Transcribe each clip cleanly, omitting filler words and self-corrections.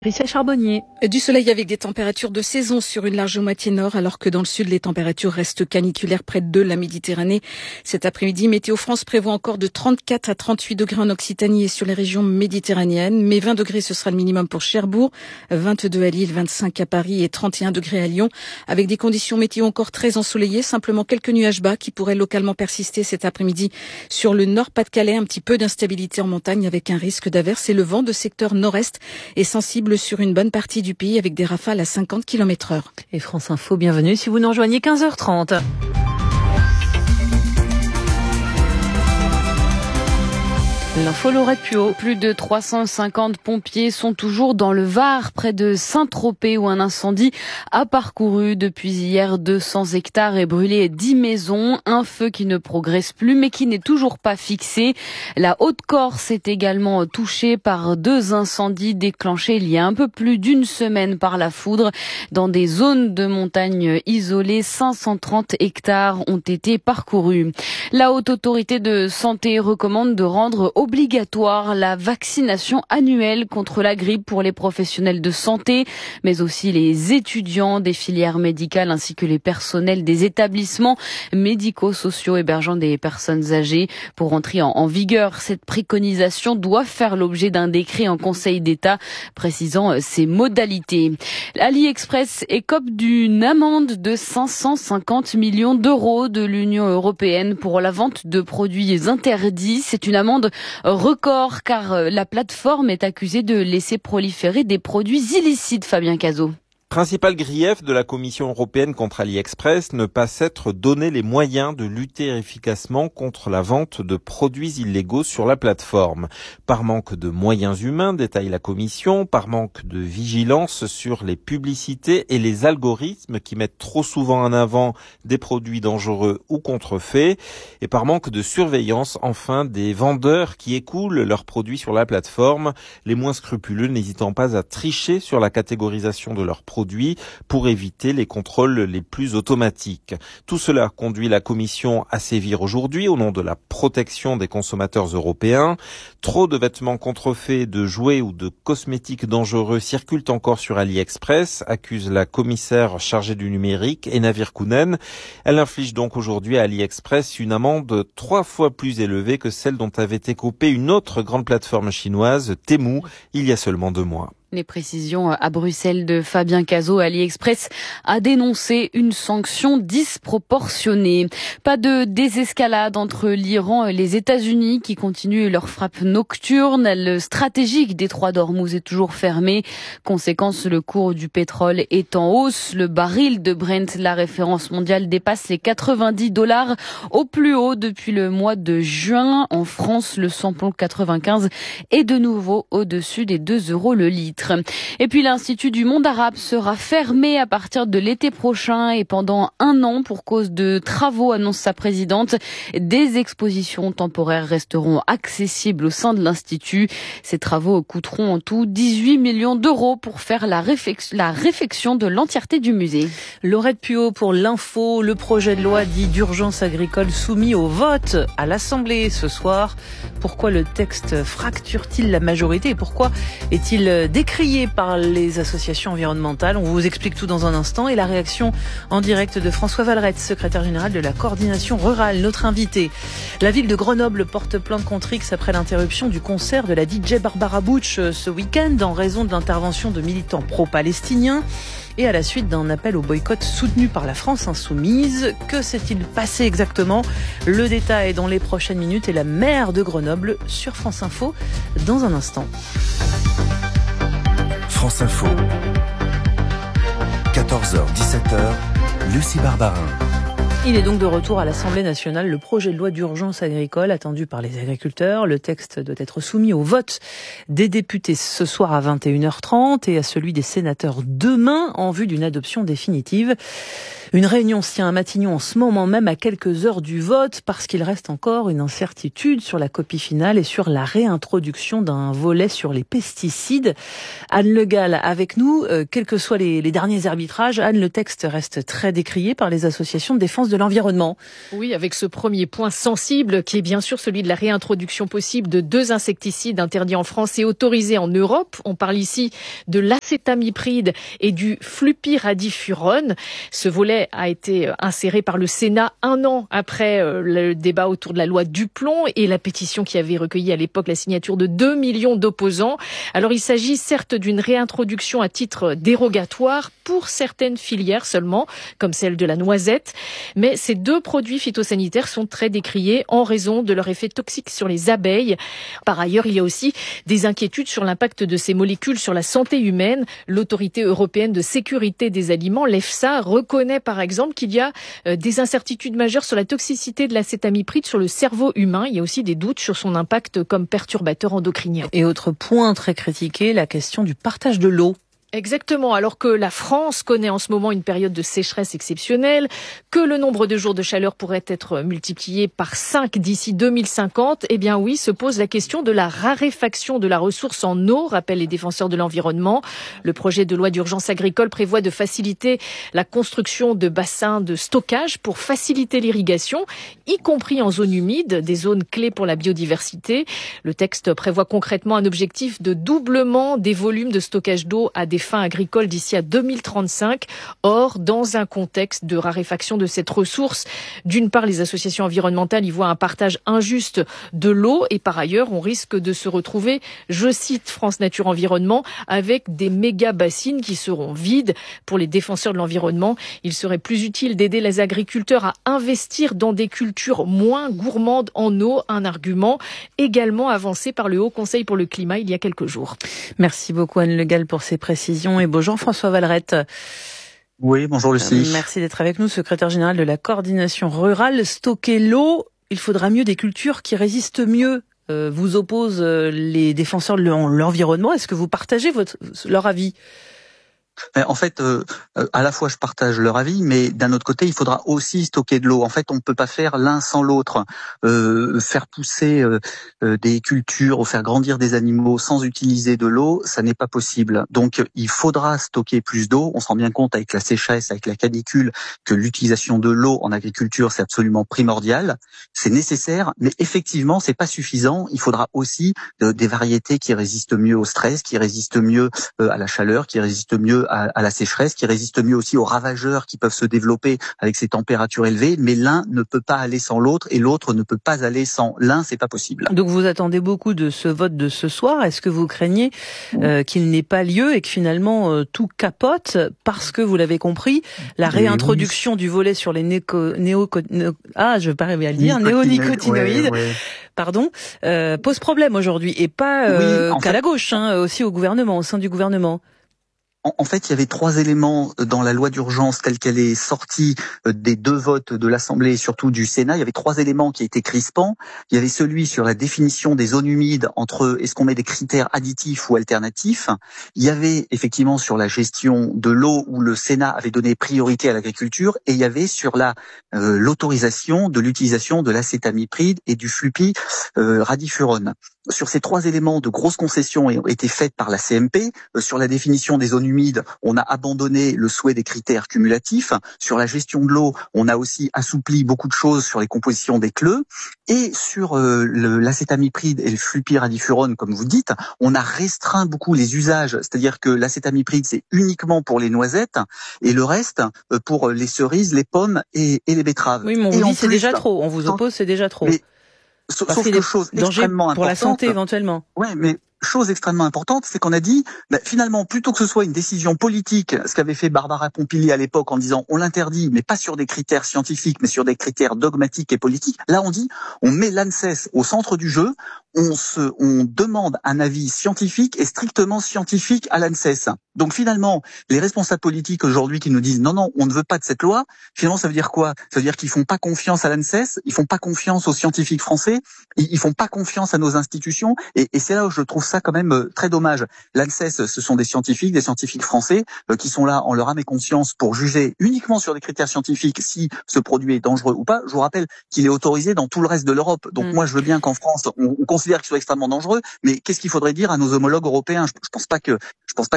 Richel Charbonnier. Du soleil avec des températures de saison sur une large moitié nord, alors que dans le sud, les températures restent caniculaires près de la Méditerranée. Cet après-midi, Météo France prévoit encore de 34 à 38 degrés en Occitanie et sur les régions méditerranéennes. Mais 20 degrés, ce sera le minimum pour Cherbourg, 22 à Lille, 25 à Paris et 31 degrés à Lyon, avec des conditions météo encore très ensoleillées, simplement quelques nuages bas qui pourraient localement persister cet après-midi sur le Nord-Pas-de-Calais. Un petit peu d'instabilité en montagne avec un risque d'averse et le vent de secteur nord-est est sensible sur une bonne partie du pays avec des rafales à 50 km/h. Et France Info, bienvenue si vous nous rejoignez 15h30. L'info Laurette Puot. Plus de 350 pompiers sont toujours dans le Var, près de Saint-Tropez, où un incendie a parcouru depuis hier 200 hectares et brûlé 10 maisons. Un feu qui ne progresse plus, mais qui n'est toujours pas fixé. La Haute-Corse est également touchée par 2 incendies déclenchés il y a un peu plus d'une semaine par la foudre. Dans des zones de montagne isolées, 530 hectares ont été parcourus. La Haute Autorité de Santé recommande de rendre obligatoire la vaccination annuelle contre la grippe pour les professionnels de santé, mais aussi les étudiants des filières médicales ainsi que les personnels des établissements médico-sociaux hébergeant des personnes âgées. Pour entrer en vigueur, cette préconisation doit faire l'objet d'un décret en Conseil d'État précisant ses modalités. AliExpress écope d'une amende de 550 millions d'euros de l'Union européenne pour la vente de produits interdits. C'est une amende record car la plateforme est accusée de laisser proliférer des produits illicites. Fabien Cazot. Principal grief de la Commission européenne contre AliExpress, ne pas s'être donné les moyens de lutter efficacement contre la vente de produits illégaux sur la plateforme. Par manque de moyens humains, détaille la Commission, par manque de vigilance sur les publicités et les algorithmes qui mettent trop souvent en avant des produits dangereux ou contrefaits, et par manque de surveillance, enfin, des vendeurs qui écoulent leurs produits sur la plateforme, les moins scrupuleux n'hésitant pas à tricher sur la catégorisation de leurs produits pour éviter les contrôles les plus automatiques. Tout cela conduit la Commission à sévir aujourd'hui au nom de la protection des consommateurs européens. Trop de vêtements contrefaits, de jouets ou de cosmétiques dangereux circulent encore sur AliExpress, accuse la commissaire chargée du numérique, Henna Virkkunen. Elle inflige donc aujourd'hui à AliExpress une amende 3 fois plus élevée que celle dont avait écopé une autre grande plateforme chinoise, Temu, il y a seulement 2 mois. Les précisions à Bruxelles de Fabien Cazot. AliExpress a dénoncé une sanction disproportionnée. Pas de désescalade entre l'Iran et les États-Unis qui continuent leur frappe nocturne. Le stratégique détroit d'Ormuz est toujours fermé. Conséquence, le cours du pétrole est en hausse. Le baril de Brent, la référence mondiale, dépasse les $90 au plus haut depuis le mois de juin. En France, le samplon 95 est de nouveau au-dessus des 2 € le litre. Et puis l'Institut du monde arabe sera fermé à partir de l'été prochain et pendant 1 an pour cause de travaux, annonce sa présidente. Des expositions temporaires resteront accessibles au sein de l'Institut. Ces travaux coûteront en tout 18 millions d'euros pour faire la réfection de l'entièreté du musée. Laurette Puot pour l'info. Le projet de loi dit d'urgence agricole soumis au vote à l'Assemblée ce soir. Pourquoi le texte fracture-t-il la majorité et pourquoi est-il décrié par les associations environnementales? On vous explique tout dans un instant. Et la réaction en direct de François Valrette, secrétaire général de la coordination rurale, notre invité. La ville de Grenoble porte plainte contre X après l'interruption du concert de la DJ Barbara Butch ce week-end en raison de l'intervention de militants pro-palestiniens. Et à la suite d'un appel au boycott soutenu par la France insoumise. Que s'est-il passé exactement? Le détail dans les prochaines minutes et la maire de Grenoble sur France Info dans un instant. France Info. 14h-17h, Lucie Barbarin. Il est donc de retour à l'Assemblée nationale, le projet de loi d'urgence agricole attendu par les agriculteurs. Le texte doit être soumis au vote des députés ce soir à 21h30 et à celui des sénateurs demain en vue d'une adoption définitive. Une réunion se tient à Matignon en ce moment même à quelques heures du vote parce qu'il reste encore une incertitude sur la copie finale et sur la réintroduction d'un volet sur les pesticides. Anne Le Gall avec nous, quels que soient les derniers arbitrages. Anne, le texte reste très décrié par les associations de défense de l'environnement. Oui, avec ce premier point sensible qui est bien sûr celui de la réintroduction possible de 2 insecticides interdits en France et autorisés en Europe. On parle ici de l'acétamipride et du flupyradifurone. Ce volet a été inséré par le Sénat 1 an après le débat autour de la loi Duplon et la pétition qui avait recueilli à l'époque la signature de 2 millions d'opposants. Alors il s'agit certes d'une réintroduction à titre dérogatoire pour certaines filières seulement, comme celle de la noisette, mais ces 2 produits phytosanitaires sont très décriés en raison de leur effet toxique sur les abeilles. Par ailleurs, il y a aussi des inquiétudes sur l'impact de ces molécules sur la santé humaine. L'Autorité européenne de sécurité des aliments, l'EFSA, reconnaît par exemple qu'il y a des incertitudes majeures sur la toxicité de l'acétamipride sur le cerveau humain. Il y a aussi des doutes sur son impact comme perturbateur endocrinien. Et autre point très critiqué, la question du partage de l'eau. Exactement, alors que la France connaît en ce moment une période de sécheresse exceptionnelle, que le nombre de jours de chaleur pourrait être multiplié par 5 d'ici 2050, eh bien oui, se pose la question de la raréfaction de la ressource en eau, rappellent les défenseurs de l'environnement. Le projet de loi d'urgence agricole prévoit de faciliter la construction de bassins de stockage pour faciliter l'irrigation, y compris en zone humide, des zones clés pour la biodiversité. Le texte prévoit concrètement un objectif de doublement des volumes de stockage d'eau à des fins agricoles d'ici à 2035. Or, dans un contexte de raréfaction de cette ressource, d'une part, les associations environnementales y voient un partage injuste de l'eau et par ailleurs, on risque de se retrouver, je cite France Nature Environnement, avec des méga bassines qui seront vides. Pour les défenseurs de l'environnement, il serait plus utile d'aider les agriculteurs à investir dans des cultures moins gourmandes en eau, un argument également avancé par le Haut Conseil pour le climat il y a quelques jours. Merci beaucoup Anne Le Gall pour ces précisions. Et bonjour François Vallerette. Oui, bonjour Lucie. Merci d'être avec nous, secrétaire général de la coordination rurale. Stocker l'eau, il faudra mieux des cultures qui résistent mieux. Vous opposent les défenseurs de l'environnement. Est-ce que vous partagez leur avis ? En fait, à la fois je partage leur avis, mais d'un autre côté, il faudra aussi stocker de l'eau. En fait, on ne peut pas faire l'un sans l'autre. Faire pousser des cultures ou faire grandir des animaux sans utiliser de l'eau, ça n'est pas possible. Donc, il faudra stocker plus d'eau. On se rend bien compte avec la sécheresse, avec la canicule, que l'utilisation de l'eau en agriculture, c'est absolument primordial. C'est nécessaire, mais effectivement, c'est pas suffisant. Il faudra aussi des variétés qui résistent mieux au stress, qui résistent mieux à la chaleur, qui résistent mieux à la sécheresse, qui résiste mieux aussi aux ravageurs qui peuvent se développer avec ces températures élevées, mais l'un ne peut pas aller sans l'autre et l'autre ne peut pas aller sans l'un, c'est pas possible. Donc vous attendez beaucoup de ce vote de ce soir. Est-ce que vous craignez qu'il n'ait pas lieu et que finalement tout capote parce que vous l'avez compris, la réintroduction du volet sur les néonicotinoïdes, pose problème aujourd'hui et pas qu'à la gauche, aussi au gouvernement, au sein du gouvernement. En fait, il y avait 3 éléments dans la loi d'urgence telle qu'elle est sortie des 2 votes de l'Assemblée et surtout du Sénat. Il y avait 3 éléments qui étaient crispants. Il y avait celui sur la définition des zones humides entre est-ce qu'on met des critères additifs ou alternatifs. Il y avait effectivement sur la gestion de l'eau où le Sénat avait donné priorité à l'agriculture et il y avait sur l'autorisation de l'utilisation de l'acétamipride et du flupyradifurone. Sur ces 3 éléments, de grosses concessions ont été faites par la CMP. Sur la définition des zones humides, on a abandonné le souhait des critères cumulatifs. Sur la gestion de l'eau, on a aussi assoupli beaucoup de choses sur les compositions des CLE. Et sur l'acétamipride et le flupyradifurone, comme vous dites, on a restreint beaucoup les usages. C'est-à-dire que l'acétamipride, c'est uniquement pour les noisettes et le reste pour les cerises, les pommes et les betteraves. Oui, mais on vous dit c'est déjà trop. On vous oppose, c'est déjà trop. Sauf que chose extrêmement importante. Pour la santé, éventuellement. Ouais, mais chose extrêmement importante, c'est qu'on a dit, finalement, plutôt que ce soit une décision politique, ce qu'avait fait Barbara Pompili à l'époque en disant on l'interdit, mais pas sur des critères scientifiques, mais sur des critères dogmatiques et politiques. Là, on dit, on met l'ANSES au centre du jeu, on demande un avis scientifique et strictement scientifique à l'ANSES. Donc finalement, les responsables politiques aujourd'hui qui nous disent non, on ne veut pas de cette loi, finalement ça veut dire quoi ? Ça veut dire qu'ils font pas confiance à l'ANSES, ils font pas confiance aux scientifiques français, ils font pas confiance à nos institutions et c'est là où je trouve ça quand même très dommage. L'ANSES, ce sont des scientifiques français qui sont là en leur âme et conscience pour juger uniquement sur des critères scientifiques si ce produit est dangereux ou pas. Je vous rappelle qu'il est autorisé dans tout le reste de l'Europe. Donc moi je veux bien qu'en France on considère qu'il soit extrêmement dangereux, mais qu'est-ce qu'il faudrait dire à nos homologues européens ? Je pense pas que s'il était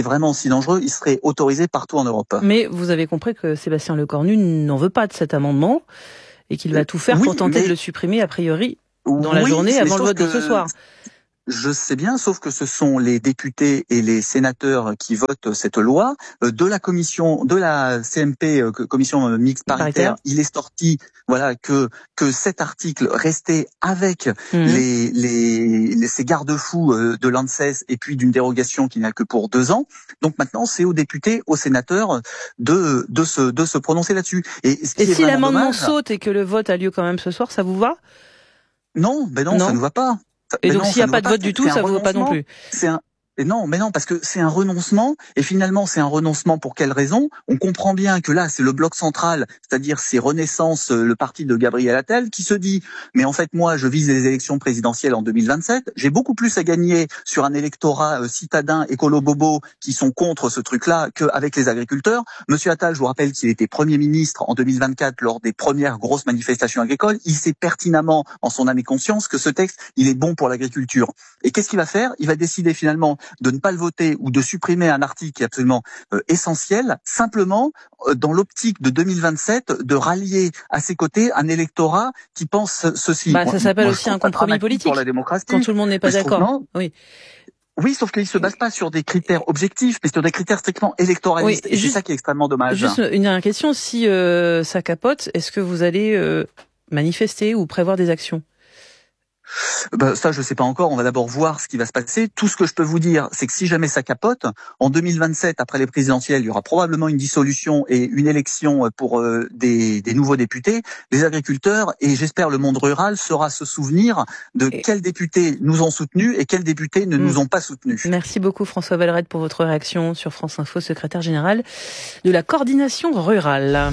vraiment si dangereux, il serait autorisé partout en Europe. Mais vous avez compris que Sébastien Lecornu n'en veut pas de cet amendement et qu'il va tout faire pour tenter de le supprimer a priori dans la journée avant le vote de ce soir. Je sais bien, sauf que ce sont les députés et les sénateurs qui votent cette loi. De la commission, de la CMP, commission mixte paritaire, il est sorti, que cet article restait avec ces garde-fous de l'ANSES et puis d'une dérogation qui n'a que pour 2 ans. Donc maintenant, c'est aux députés, aux sénateurs de se prononcer là-dessus. Et si l'amendement saute et que le vote a lieu quand même ce soir, ça vous va? Non, ça ne va pas. Et donc s'il n'y a pas de vote du tout, ça ne vous va pas non plus. Non, parce que c'est un renoncement, et finalement c'est un renoncement pour quelle raison? On comprend bien que là c'est le bloc central, c'est-à-dire c'est Renaissance, le parti de Gabriel Attal, qui se dit mais en fait moi je vise les élections présidentielles en 2027, j'ai beaucoup plus à gagner sur un électorat citadin écolo-bobo qui sont contre ce truc-là qu'avec les agriculteurs. Monsieur Attal, je vous rappelle qu'il était Premier ministre en 2024 lors des premières grosses manifestations agricoles, il sait pertinemment en son âme et conscience que ce texte il est bon pour l'agriculture. Et qu'est-ce qu'il va faire? Il va décider finalement de ne pas le voter ou de supprimer un article qui est absolument essentiel, simplement dans l'optique de 2027 de rallier à ses côtés un électorat qui pense ceci. Ça s'appelle aussi un compromis politique pour la démocratie. Quand tout le monde n'est pas d'accord. Oui, sauf qu'il se base pas sur des critères objectifs, mais sur des critères strictement électoralistes. Et c'est ça qui est extrêmement dommage. Juste une dernière question, si ça capote, est-ce que vous allez manifester ou prévoir des actions? Ça, je sais pas encore. On va d'abord voir ce qui va se passer. Tout ce que je peux vous dire, c'est que si jamais ça capote, en 2027, après les présidentielles, il y aura probablement une dissolution et une élection pour des nouveaux députés. Les agriculteurs et j'espère le monde rural saura se souvenir de quels députés nous ont soutenus et quels députés ne nous ont pas soutenus. Merci beaucoup François Vallerede pour votre réaction sur France Info, secrétaire général de la coordination rurale.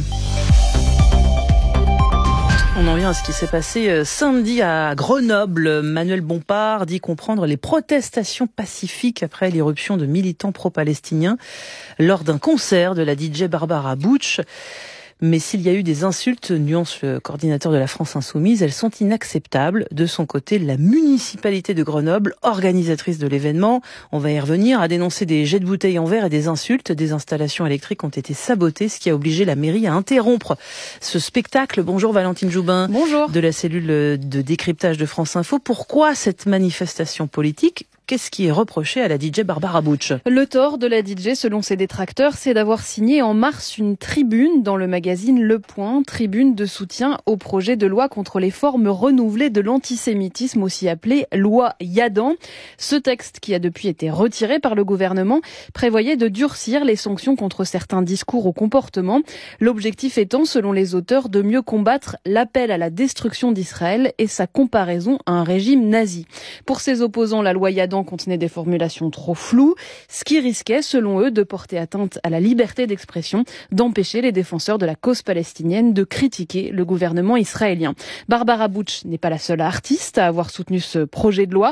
On en vient à ce qui s'est passé samedi à Grenoble. Manuel Bompard dit comprendre les protestations pacifiques après l'irruption de militants pro-palestiniens lors d'un concert de la DJ Barbara Butch. Mais s'il y a eu des insultes, nuance le coordinateur de la France Insoumise, elles sont inacceptables. De son côté, la municipalité de Grenoble, organisatrice de l'événement, on va y revenir, a dénoncé des jets de bouteilles en verre et des insultes. Des installations électriques ont été sabotées, ce qui a obligé la mairie à interrompre ce spectacle. Bonjour Valentine Joubin. Bonjour. De la cellule de décryptage de France Info. Pourquoi cette manifestation politique ? Qu'est-ce qui est reproché à la DJ Barbara Butch? Le tort de la DJ, selon ses détracteurs, c'est d'avoir signé en mars une tribune dans le magazine Le Point, tribune de soutien au projet de loi contre les formes renouvelées de l'antisémitisme, aussi appelée loi Yadan. Ce texte, qui a depuis été retiré par le gouvernement, prévoyait de durcir les sanctions contre certains discours ou comportements. L'objectif étant, selon les auteurs, de mieux combattre l'appel à la destruction d'Israël et sa comparaison à un régime nazi. Pour ses opposants, la loi Yadan contenait des formulations trop floues, ce qui risquait, selon eux, de porter atteinte à la liberté d'expression, d'empêcher les défenseurs de la cause palestinienne de critiquer le gouvernement israélien. Barbara Butch n'est pas la seule artiste à avoir soutenu ce projet de loi.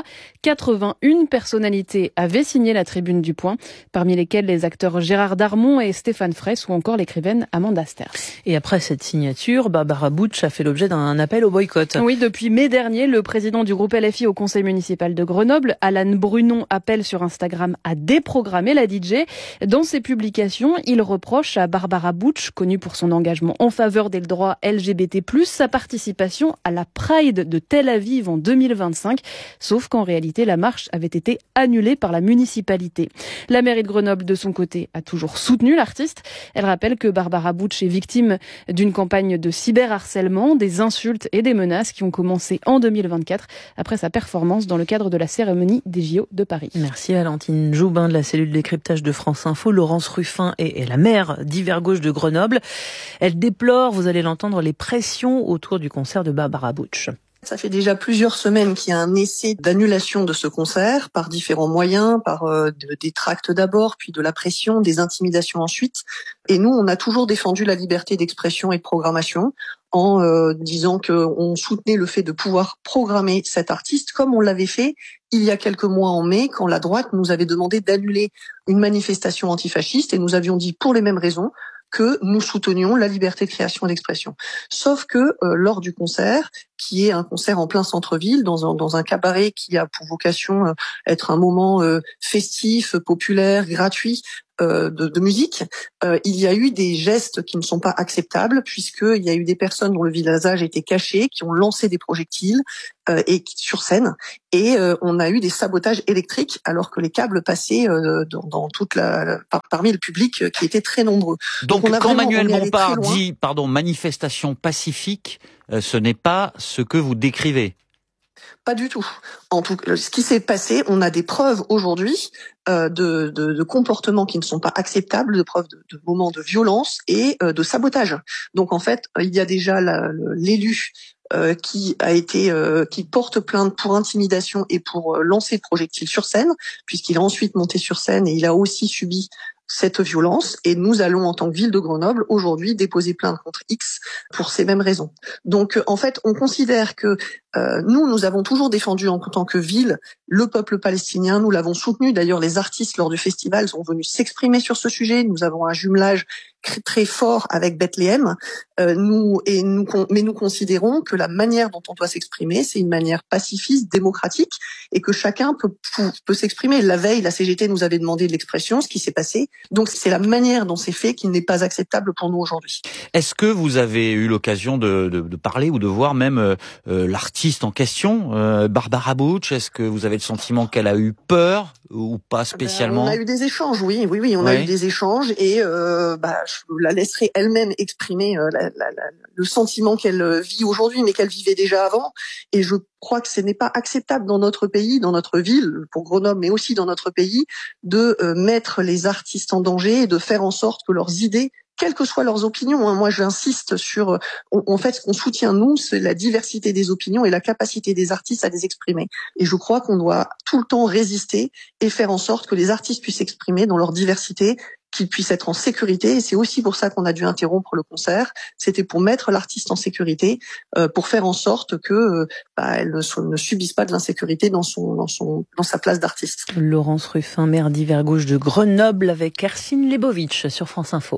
81 personnalités avaient signé la tribune du Point, parmi lesquelles les acteurs Gérard Darmon et Stéphane Fraisse ou encore l'écrivaine Amanda Sters. Et après cette signature, Barbara Butch a fait l'objet d'un appel au boycott. Oui, depuis mai dernier, le président du groupe LFI au conseil municipal de Grenoble, Alan Brunon, appelle sur Instagram à déprogrammer la DJ. Dans ses publications, il reproche à Barbara Butch, connue pour son engagement en faveur des droits LGBT+, sa participation à la Pride de Tel Aviv en 2025, sauf qu'en réalité, la marche avait été annulée par la municipalité. La mairie de Grenoble, de son côté, a toujours soutenu l'artiste. Elle rappelle que Barbara Butch est victime d'une campagne de cyberharcèlement, des insultes et des menaces qui ont commencé en 2024 après sa performance dans le cadre de la cérémonie des JO de Paris. Merci Valentine Joubin de la cellule décryptage de France Info. Laurence Ruffin est la maire d'Hiver Gauche de Grenoble. Elle déplore, vous allez l'entendre, les pressions autour du concert de Barbara Butch. Ça fait déjà plusieurs semaines qu'il y a un essai d'annulation de ce concert par différents moyens, par des tracts d'abord, puis de la pression, des intimidations ensuite. Et nous, on a toujours défendu la liberté d'expression et de programmation en disant qu'on soutenait le fait de pouvoir programmer cet artiste comme on l'avait fait il y a quelques mois en mai quand la droite nous avait demandé d'annuler une manifestation antifasciste et nous avions dit pour les mêmes raisons que nous soutenions la liberté de création et d'expression. Sauf que lors du concert, qui est un concert en plein centre-ville, dans un cabaret qui a pour vocation être un moment festif, populaire, gratuit, de musique, il y a eu des gestes qui ne sont pas acceptables, puisqu'il y a eu des personnes dont le visage était caché, qui ont lancé des projectiles sur scène, et on a eu des sabotages électriques alors que les câbles passaient dans parmi le public qui était très nombreux. Donc quand Manuel Bompard dit manifestation pacifique, ce n'est pas ce que vous décrivez. Pas du tout. En tout cas, ce qui s'est passé, on a des preuves aujourd'hui de comportements qui ne sont pas acceptables, de preuves de moments de violence et de sabotage. Donc en fait, il y a déjà l'élu qui porte plainte pour intimidation et pour lancer de projectiles sur scène, puisqu'il est ensuite monté sur scène et il a aussi subi cette violence, et nous allons en tant que ville de Grenoble aujourd'hui déposer plainte contre X pour ces mêmes raisons. Donc en fait, on considère que nous avons toujours défendu en tant que ville le peuple palestinien, nous l'avons soutenu. D'ailleurs, les artistes lors du festival sont venus s'exprimer sur ce sujet. Nous avons un jumelage très fort avec Bethléem. Mais nous considérons que la manière dont on doit s'exprimer, c'est une manière pacifiste, démocratique, et que chacun peut s'exprimer. La veille, la CGT nous avait demandé de l'expression, ce qui s'est passé. Donc c'est la manière dont c'est fait qui n'est pas acceptable pour nous aujourd'hui. Est-ce que vous avez eu l'occasion de parler ou de voir même l'artiste en question, Barbara Butch? Est-ce que vous avez le sentiment qu'elle a eu peur ou pas spécialement? On a eu des échanges, oui, on a eu des échanges, et je la laisserai elle-même exprimer le sentiment qu'elle vit aujourd'hui, mais qu'elle vivait déjà avant. Et je crois que ce n'est pas acceptable dans notre pays, dans notre ville, pour Grenoble, mais aussi dans notre pays, de mettre les artistes en danger et de faire en sorte que leurs idées, quelles que soient leurs opinions, moi j'insiste sur, en fait, ce qu'on soutient nous, c'est la diversité des opinions et la capacité des artistes à les exprimer. Et je crois qu'on doit tout le temps résister et faire en sorte que les artistes puissent s'exprimer dans leur diversité, qu'ils puissent être en sécurité. Et c'est aussi pour ça qu'on a dû interrompre le concert. C'était pour mettre l'artiste en sécurité, pour faire en sorte que elle ne subisse pas de l'insécurité dans sa place d'artiste. Laurence Ruffin, maire d'Hiver Gauche de Grenoble, avec Ercine Lebovitch sur France Info.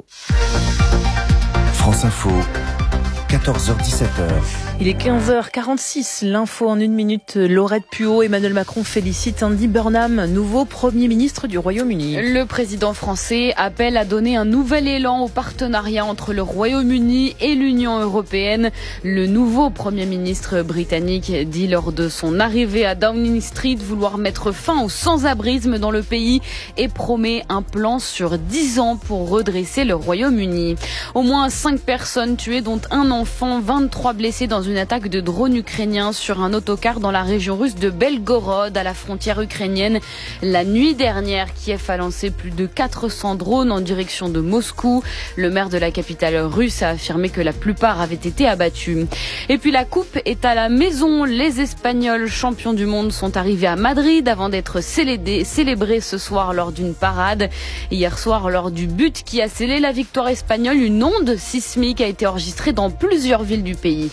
France Info, 14h-17h. Il est 15h46, l'info en une minute. Laurette Puot, Emmanuel Macron félicite Andy Burnham, nouveau Premier ministre du Royaume-Uni. Le président français appelle à donner un nouvel élan au partenariat entre le Royaume-Uni et l'Union européenne. Le nouveau Premier ministre britannique dit lors de son arrivée à Downing Street vouloir mettre fin au sans-abrisme dans le pays et promet un plan sur 10 ans pour redresser le Royaume-Uni. Au moins 5 personnes tuées, dont un enfant, 23 blessés dans une attaque de drone ukrainien sur un autocar dans la région russe de Belgorod, à la frontière ukrainienne. La nuit dernière, Kiev a lancé plus de 400 drones en direction de Moscou. Le maire de la capitale russe a affirmé que la plupart avaient été abattus. Et puis la coupe est à la maison. Les Espagnols champions du monde sont arrivés à Madrid avant d'être célébrés ce soir lors d'une parade. Hier soir, lors du but qui a scellé la victoire espagnole, une onde sismique a été enregistrée dans plusieurs villes du pays.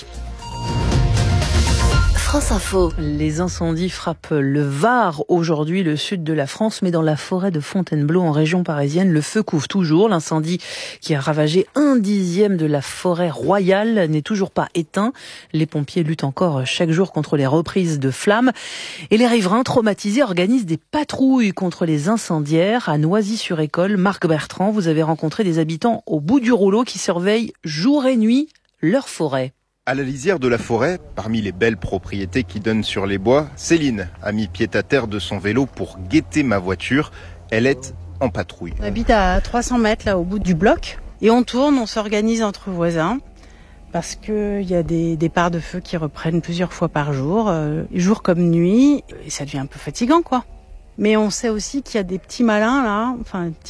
France Info. Les incendies frappent le Var aujourd'hui, le sud de la France, mais dans la forêt de Fontainebleau en région parisienne, le feu couvre toujours. L'incendie qui a ravagé 1/10 de la forêt royale n'est toujours pas éteint. Les pompiers luttent encore chaque jour contre les reprises de flammes et les riverains traumatisés organisent des patrouilles contre les incendiaires. À Noisy-sur-École, Marc Bertrand, vous avez rencontré des habitants au bout du rouleau qui surveillent jour et nuit leur forêt. À la lisière de la forêt, parmi les belles propriétés qui donnent sur les bois, Céline a mis pied à terre de son vélo pour guetter ma voiture. Elle est en patrouille. On habite à 300 mètres là au bout du bloc et on tourne, on s'organise entre voisins parce qu'il y a des départs de feu qui reprennent plusieurs fois par jour, jour comme nuit, et ça devient un peu fatigant quoi. Mais on sait aussi qu'il y a des petits malins là,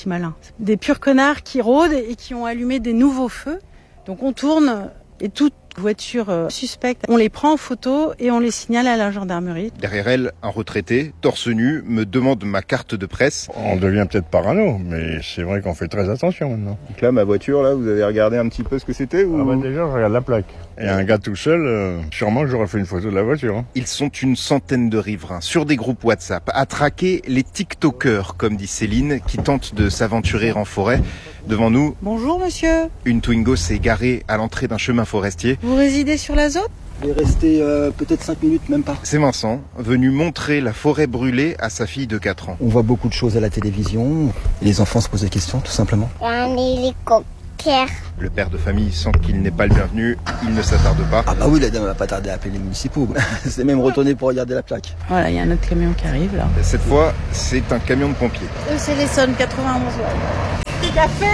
des purs connards qui rôdent et qui ont allumé des nouveaux feux. Donc on tourne et toutes Voitures suspectes, on les prend en photo et on les signale à la gendarmerie. Derrière elle, un retraité, torse nu, me demande ma carte de presse. On devient peut-être parano, mais c'est vrai qu'on fait très attention maintenant. Donc là, ma voiture, là, vous avez regardé un petit peu ce que c'était ou... Déjà, je regarde la plaque. Et un gars tout seul, sûrement que j'aurais fait une photo de la voiture. Hein. Ils sont une centaine de riverains sur des groupes WhatsApp à traquer les TikTokers, comme dit Céline, qui tentent de s'aventurer en forêt. Devant nous, Bonjour monsieur. Une Twingo s'est garée à l'entrée d'un chemin forestier. Vous résidez sur la zone ? Je vais rester peut-être 5 minutes, même pas. C'est Vincent, venu montrer la forêt brûlée à sa fille de 4 ans. On voit beaucoup de choses à la télévision. Et les enfants se posent des questions, tout simplement. Un hélicoptère. Le père de famille sent qu'il n'est pas le bienvenu, il ne s'attarde pas. Ah bah oui, la dame va pas tarder à appeler les municipaux. C'est même retourné pour regarder la plaque. Voilà, il y a un autre camion qui arrive là. Cette fois, c'est un camion de pompiers. C'est l'Essonne 91. Du café.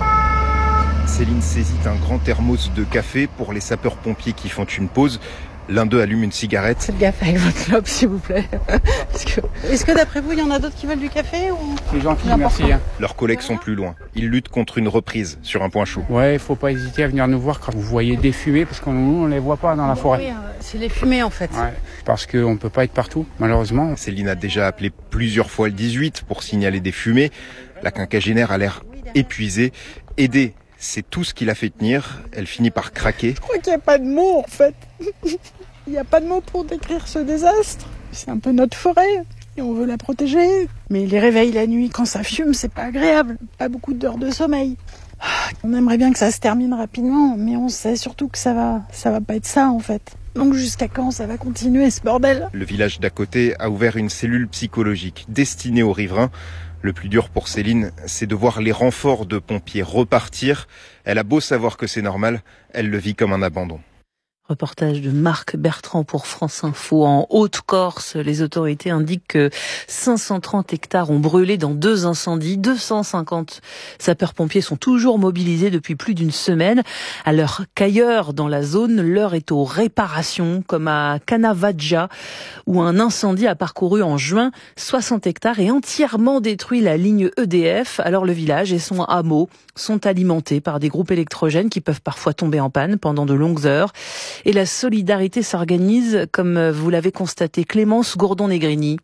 Céline saisit un grand thermos de café pour les sapeurs-pompiers qui font une pause. L'un d'eux allume une cigarette. Faites gaffe avec votre clope, s'il vous plaît. Est-ce que d'après vous, il y en a d'autres qui veulent du café ou... C'est gentil, merci. Leurs collègues sont plus loin. Ils luttent contre une reprise sur un point chaud. Ouais, il faut pas hésiter à venir nous voir quand vous voyez des fumées, parce que nous, on les voit pas dans la forêt. Oui, c'est les fumées en fait. Ouais, parce qu'on peut pas être partout, malheureusement. Céline a déjà appelé plusieurs fois le 18 pour signaler des fumées. La quinquagénaire a l'air épuisée. Aider, c'est tout ce qui l'a fait tenir. Elle finit par craquer. Je crois qu'il n'y a pas de mots en fait. Il n'y a pas de mots pour décrire ce désastre. C'est un peu notre forêt et on veut la protéger. Mais les réveils la nuit quand ça fume, c'est pas agréable. Pas beaucoup d'heures de sommeil. On aimerait bien que ça se termine rapidement, mais on sait surtout que ça va pas être ça en fait. Donc jusqu'à quand ça va continuer ce bordel ? Le village d'à côté a ouvert une cellule psychologique destinée aux riverains. Le plus dur pour Céline, c'est de voir les renforts de pompiers repartir. Elle a beau savoir que c'est normal, elle le vit comme un abandon. Reportage de Marc Bertrand pour France Info. En Haute-Corse, les autorités indiquent que 530 hectares ont brûlé dans 2 incendies. 250 sapeurs-pompiers sont toujours mobilisés depuis plus d'une semaine. Alors qu'ailleurs dans la zone, l'heure est aux réparations, comme à Canavaggia, où un incendie a parcouru en juin 60 hectares et entièrement détruit la ligne EDF. Alors le village et son hameau sont alimentés par des groupes électrogènes qui peuvent parfois tomber en panne pendant de longues heures. Et la solidarité s'organise, comme vous l'avez constaté, Clémence Gourdon-Negrini.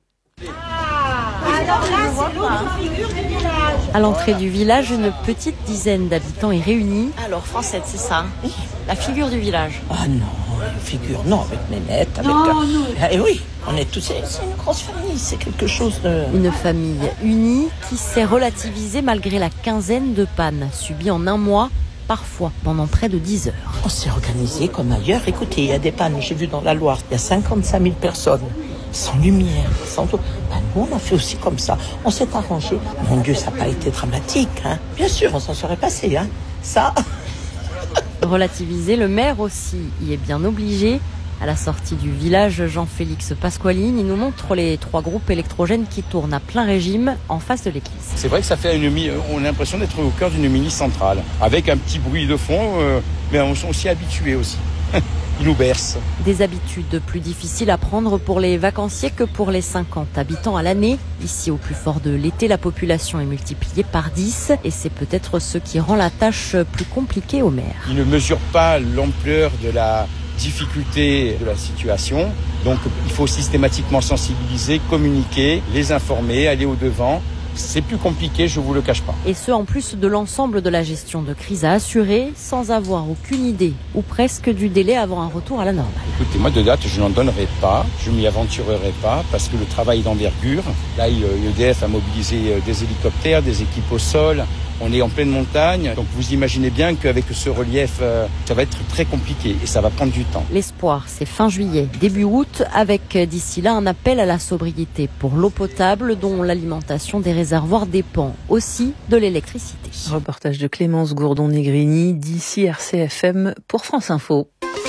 À l'entrée du village, une petite dizaine d'habitants est réunie. Alors, Francette, c'est ça, la figure du village. Ah non, figure, non, avec Nénette, avec... Non. Et oui, on est tous... C'est une grosse famille, c'est quelque chose de... Une famille unie qui s'est relativisée malgré la quinzaine de pannes subies en un mois, parfois pendant près de 10 heures. On s'est organisé comme ailleurs. Écoutez, il y a des pannes, j'ai vu dans la Loire, il y a 55 000 personnes, sans lumière, sans eau. Ben, nous, on a fait aussi comme ça. On s'est arrangé. Mon Dieu, ça n'a pas été dramatique, hein. Bien sûr, on s'en serait passé, hein. Ça... Relativiser, le maire aussi y est bien obligé. À la sortie du village, Jean-Félix Pasqualine, il nous montre les 3 groupes électrogènes qui tournent à plein régime en face de l'église. C'est vrai que ça fait on a l'impression d'être au cœur d'une mini centrale, avec un petit bruit de fond, mais on s'y est habitué aussi. Il nous berce. Des habitudes plus difficiles à prendre pour les vacanciers que pour les 50 habitants à l'année. Ici, au plus fort de l'été, la population est multipliée par 10 et c'est peut-être ce qui rend la tâche plus compliquée au maire. Il ne mesure pas l'ampleur de la difficulté de la situation. Donc, il faut systématiquement sensibiliser, communiquer, les informer, aller au-devant. C'est plus compliqué, je vous le cache pas. Et ce, en plus de l'ensemble de la gestion de crise à assurer, sans avoir aucune idée, ou presque du délai avant un retour à la normale. Écoutez, moi de date, je n'en donnerai pas, je m'y aventurerai pas, parce que le travail est d'envergure. Là, EDF a mobilisé des hélicoptères, des équipes au sol. On est en pleine montagne, donc vous imaginez bien qu'avec ce relief, ça va être très compliqué et ça va prendre du temps. L'espoir, c'est fin juillet, début août, avec d'ici là un appel à la sobriété pour l'eau potable, dont l'alimentation des réservoirs dépend aussi de l'électricité. Reportage de Clémence Gourdon-Negrini, d'ici RCFM pour France Info.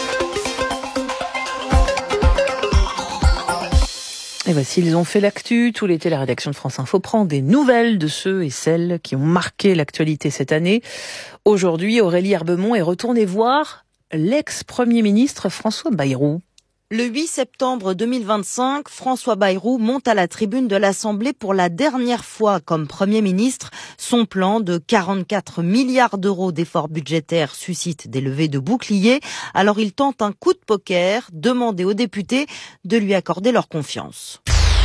Et voici, ils ont fait l'actu. Tout l'été, la rédaction de France Info prend des nouvelles de ceux et celles qui ont marqué l'actualité cette année. Aujourd'hui, Aurélie Herbemont est retournée voir l'ex-premier ministre François Bayrou. Le 8 septembre 2025, François Bayrou monte à la tribune de l'Assemblée pour la dernière fois comme Premier ministre. Son plan de 44 milliards d'euros d'efforts budgétaires suscite des levées de boucliers. Alors il tente un coup de poker, demander aux députés de lui accorder leur confiance.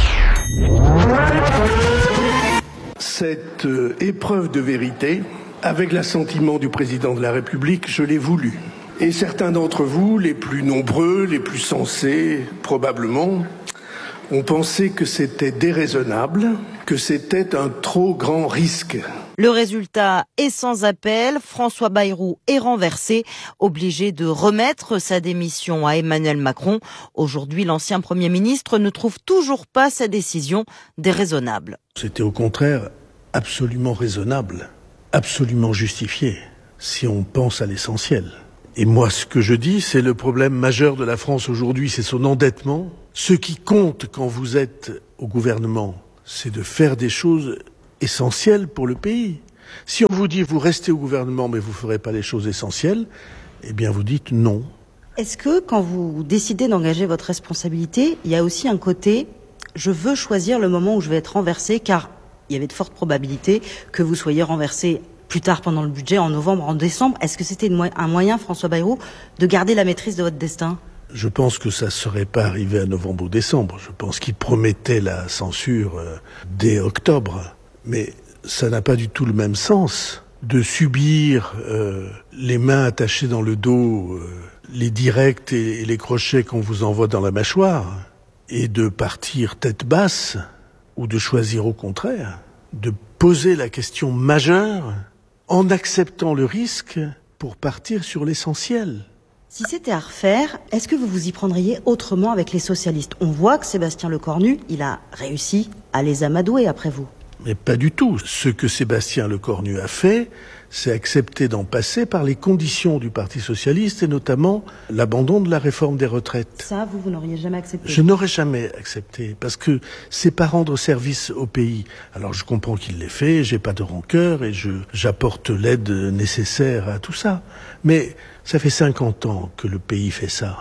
Cette épreuve de vérité, avec l'assentiment du président de la République, je l'ai voulu. Et certains d'entre vous, les plus nombreux, les plus sensés, probablement, ont pensé que c'était déraisonnable, que c'était un trop grand risque. Le résultat est sans appel. François Bayrou est renversé, obligé de remettre sa démission à Emmanuel Macron. Aujourd'hui, l'ancien Premier ministre ne trouve toujours pas sa décision déraisonnable. C'était au contraire absolument raisonnable, absolument justifié, si on pense à l'essentiel. Et moi, ce que je dis, c'est le problème majeur de la France aujourd'hui, c'est son endettement. Ce qui compte quand vous êtes au gouvernement, c'est de faire des choses essentielles pour le pays. Si on vous dit, vous restez au gouvernement, mais vous ne ferez pas les choses essentielles, eh bien vous dites non. Est-ce que quand vous décidez d'engager votre responsabilité, il y a aussi un côté, je veux choisir le moment où je vais être renversé, car il y avait de fortes probabilités que vous soyez renversé plus tard pendant le budget, en novembre, en décembre. Est-ce que c'était un moyen, François Bayrou, de garder la maîtrise de votre destin ? Je pense que ça ne serait pas arrivé à novembre ou décembre. Je pense qu'il promettait la censure dès octobre. Mais ça n'a pas du tout le même sens de subir les mains attachées dans le dos, les directs et les crochets qu'on vous envoie dans la mâchoire, et de partir tête basse, ou de choisir au contraire, de poser la question majeure en acceptant le risque pour partir sur l'essentiel. Si c'était à refaire, est-ce que vous vous y prendriez autrement avec les socialistes ? On voit que Sébastien Lecornu, il a réussi à les amadouer après vous. Mais pas du tout. Ce que Sébastien Lecornu a fait, c'est accepter d'en passer par les conditions du Parti socialiste et notamment l'abandon de la réforme des retraites. Ça, vous n'auriez jamais accepté ? Je n'aurais jamais accepté parce que c'est pas rendre service au pays. Alors je comprends qu'il l'ait fait, j'ai pas de rancœur et j'apporte l'aide nécessaire à tout ça. Mais ça fait 50 ans que le pays fait ça.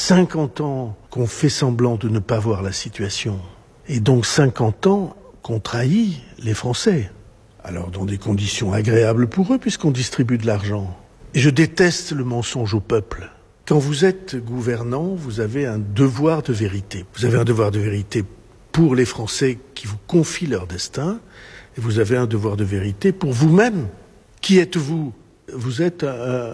50 ans qu'on fait semblant de ne pas voir la situation. Et donc 50 ans qu'on trahit les Français. Alors dans des conditions agréables pour eux puisqu'on distribue de l'argent. Et je déteste le mensonge au peuple. Quand vous êtes gouvernant, vous avez un devoir de vérité. Vous avez un devoir de vérité pour les Français qui vous confient leur destin et vous avez un devoir de vérité pour vous-même. Qui êtes-vous ? Vous êtes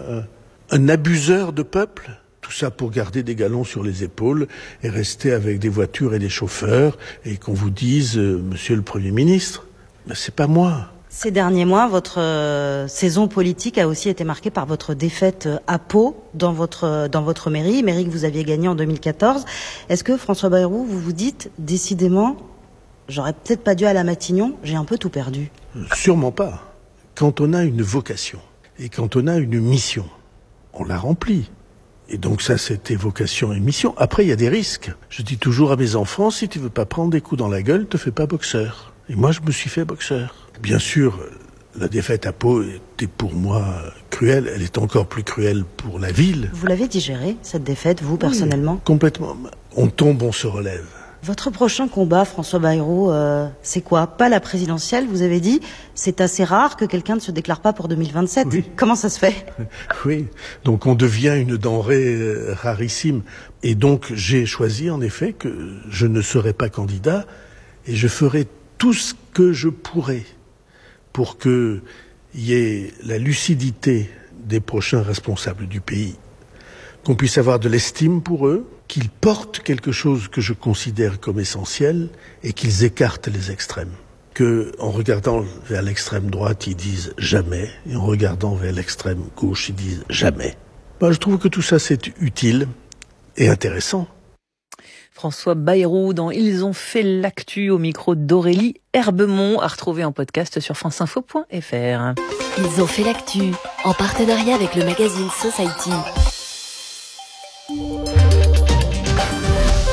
un abuseur de peuple ? Tout ça pour garder des galons sur les épaules et rester avec des voitures et des chauffeurs et qu'on vous dise « Monsieur le Premier ministre ». Mais c'est pas moi. Ces derniers mois, votre saison politique a aussi été marquée par votre défaite à Pau dans votre mairie que vous aviez gagnée en 2014. Est-ce que, François Bayrou, vous vous dites décidément, j'aurais peut-être pas dû aller à Matignon, j'ai un peu tout perdu ? Sûrement pas. Quand on a une vocation et quand on a une mission, on la remplit. Et donc ça, c'était vocation et mission. Après, il y a des risques. Je dis toujours à mes enfants, si tu veux pas prendre des coups dans la gueule, te fais pas boxeur. Et moi, je me suis fait boxeur. Bien sûr, la défaite à Pau était pour moi cruelle. Elle est encore plus cruelle pour la ville. Vous l'avez digérée, cette défaite, vous, personnellement ? Oui, complètement. On tombe, on se relève. Votre prochain combat, François Bayrou, c'est quoi ? Pas la présidentielle, vous avez dit. C'est assez rare que quelqu'un ne se déclare pas pour 2027. Oui. Comment ça se fait ? Oui, donc on devient une denrée rarissime. Et donc j'ai choisi en effet que je ne serai pas candidat et je ferai tout ce que je pourrai pour qu'il y ait la lucidité des prochains responsables du pays, qu'on puisse avoir de l'estime pour eux, qu'ils portent quelque chose que je considère comme essentiel et qu'ils écartent les extrêmes. Que, en regardant vers l'extrême droite, ils disent jamais, et en regardant vers l'extrême gauche, ils disent jamais. Je trouve que tout ça, c'est utile et intéressant. François Bayrou dans Ils ont fait l'actu au micro d'Aurélie Herbemont, à retrouver en podcast sur franceinfo.fr. Ils ont fait l'actu en partenariat avec le magazine Society.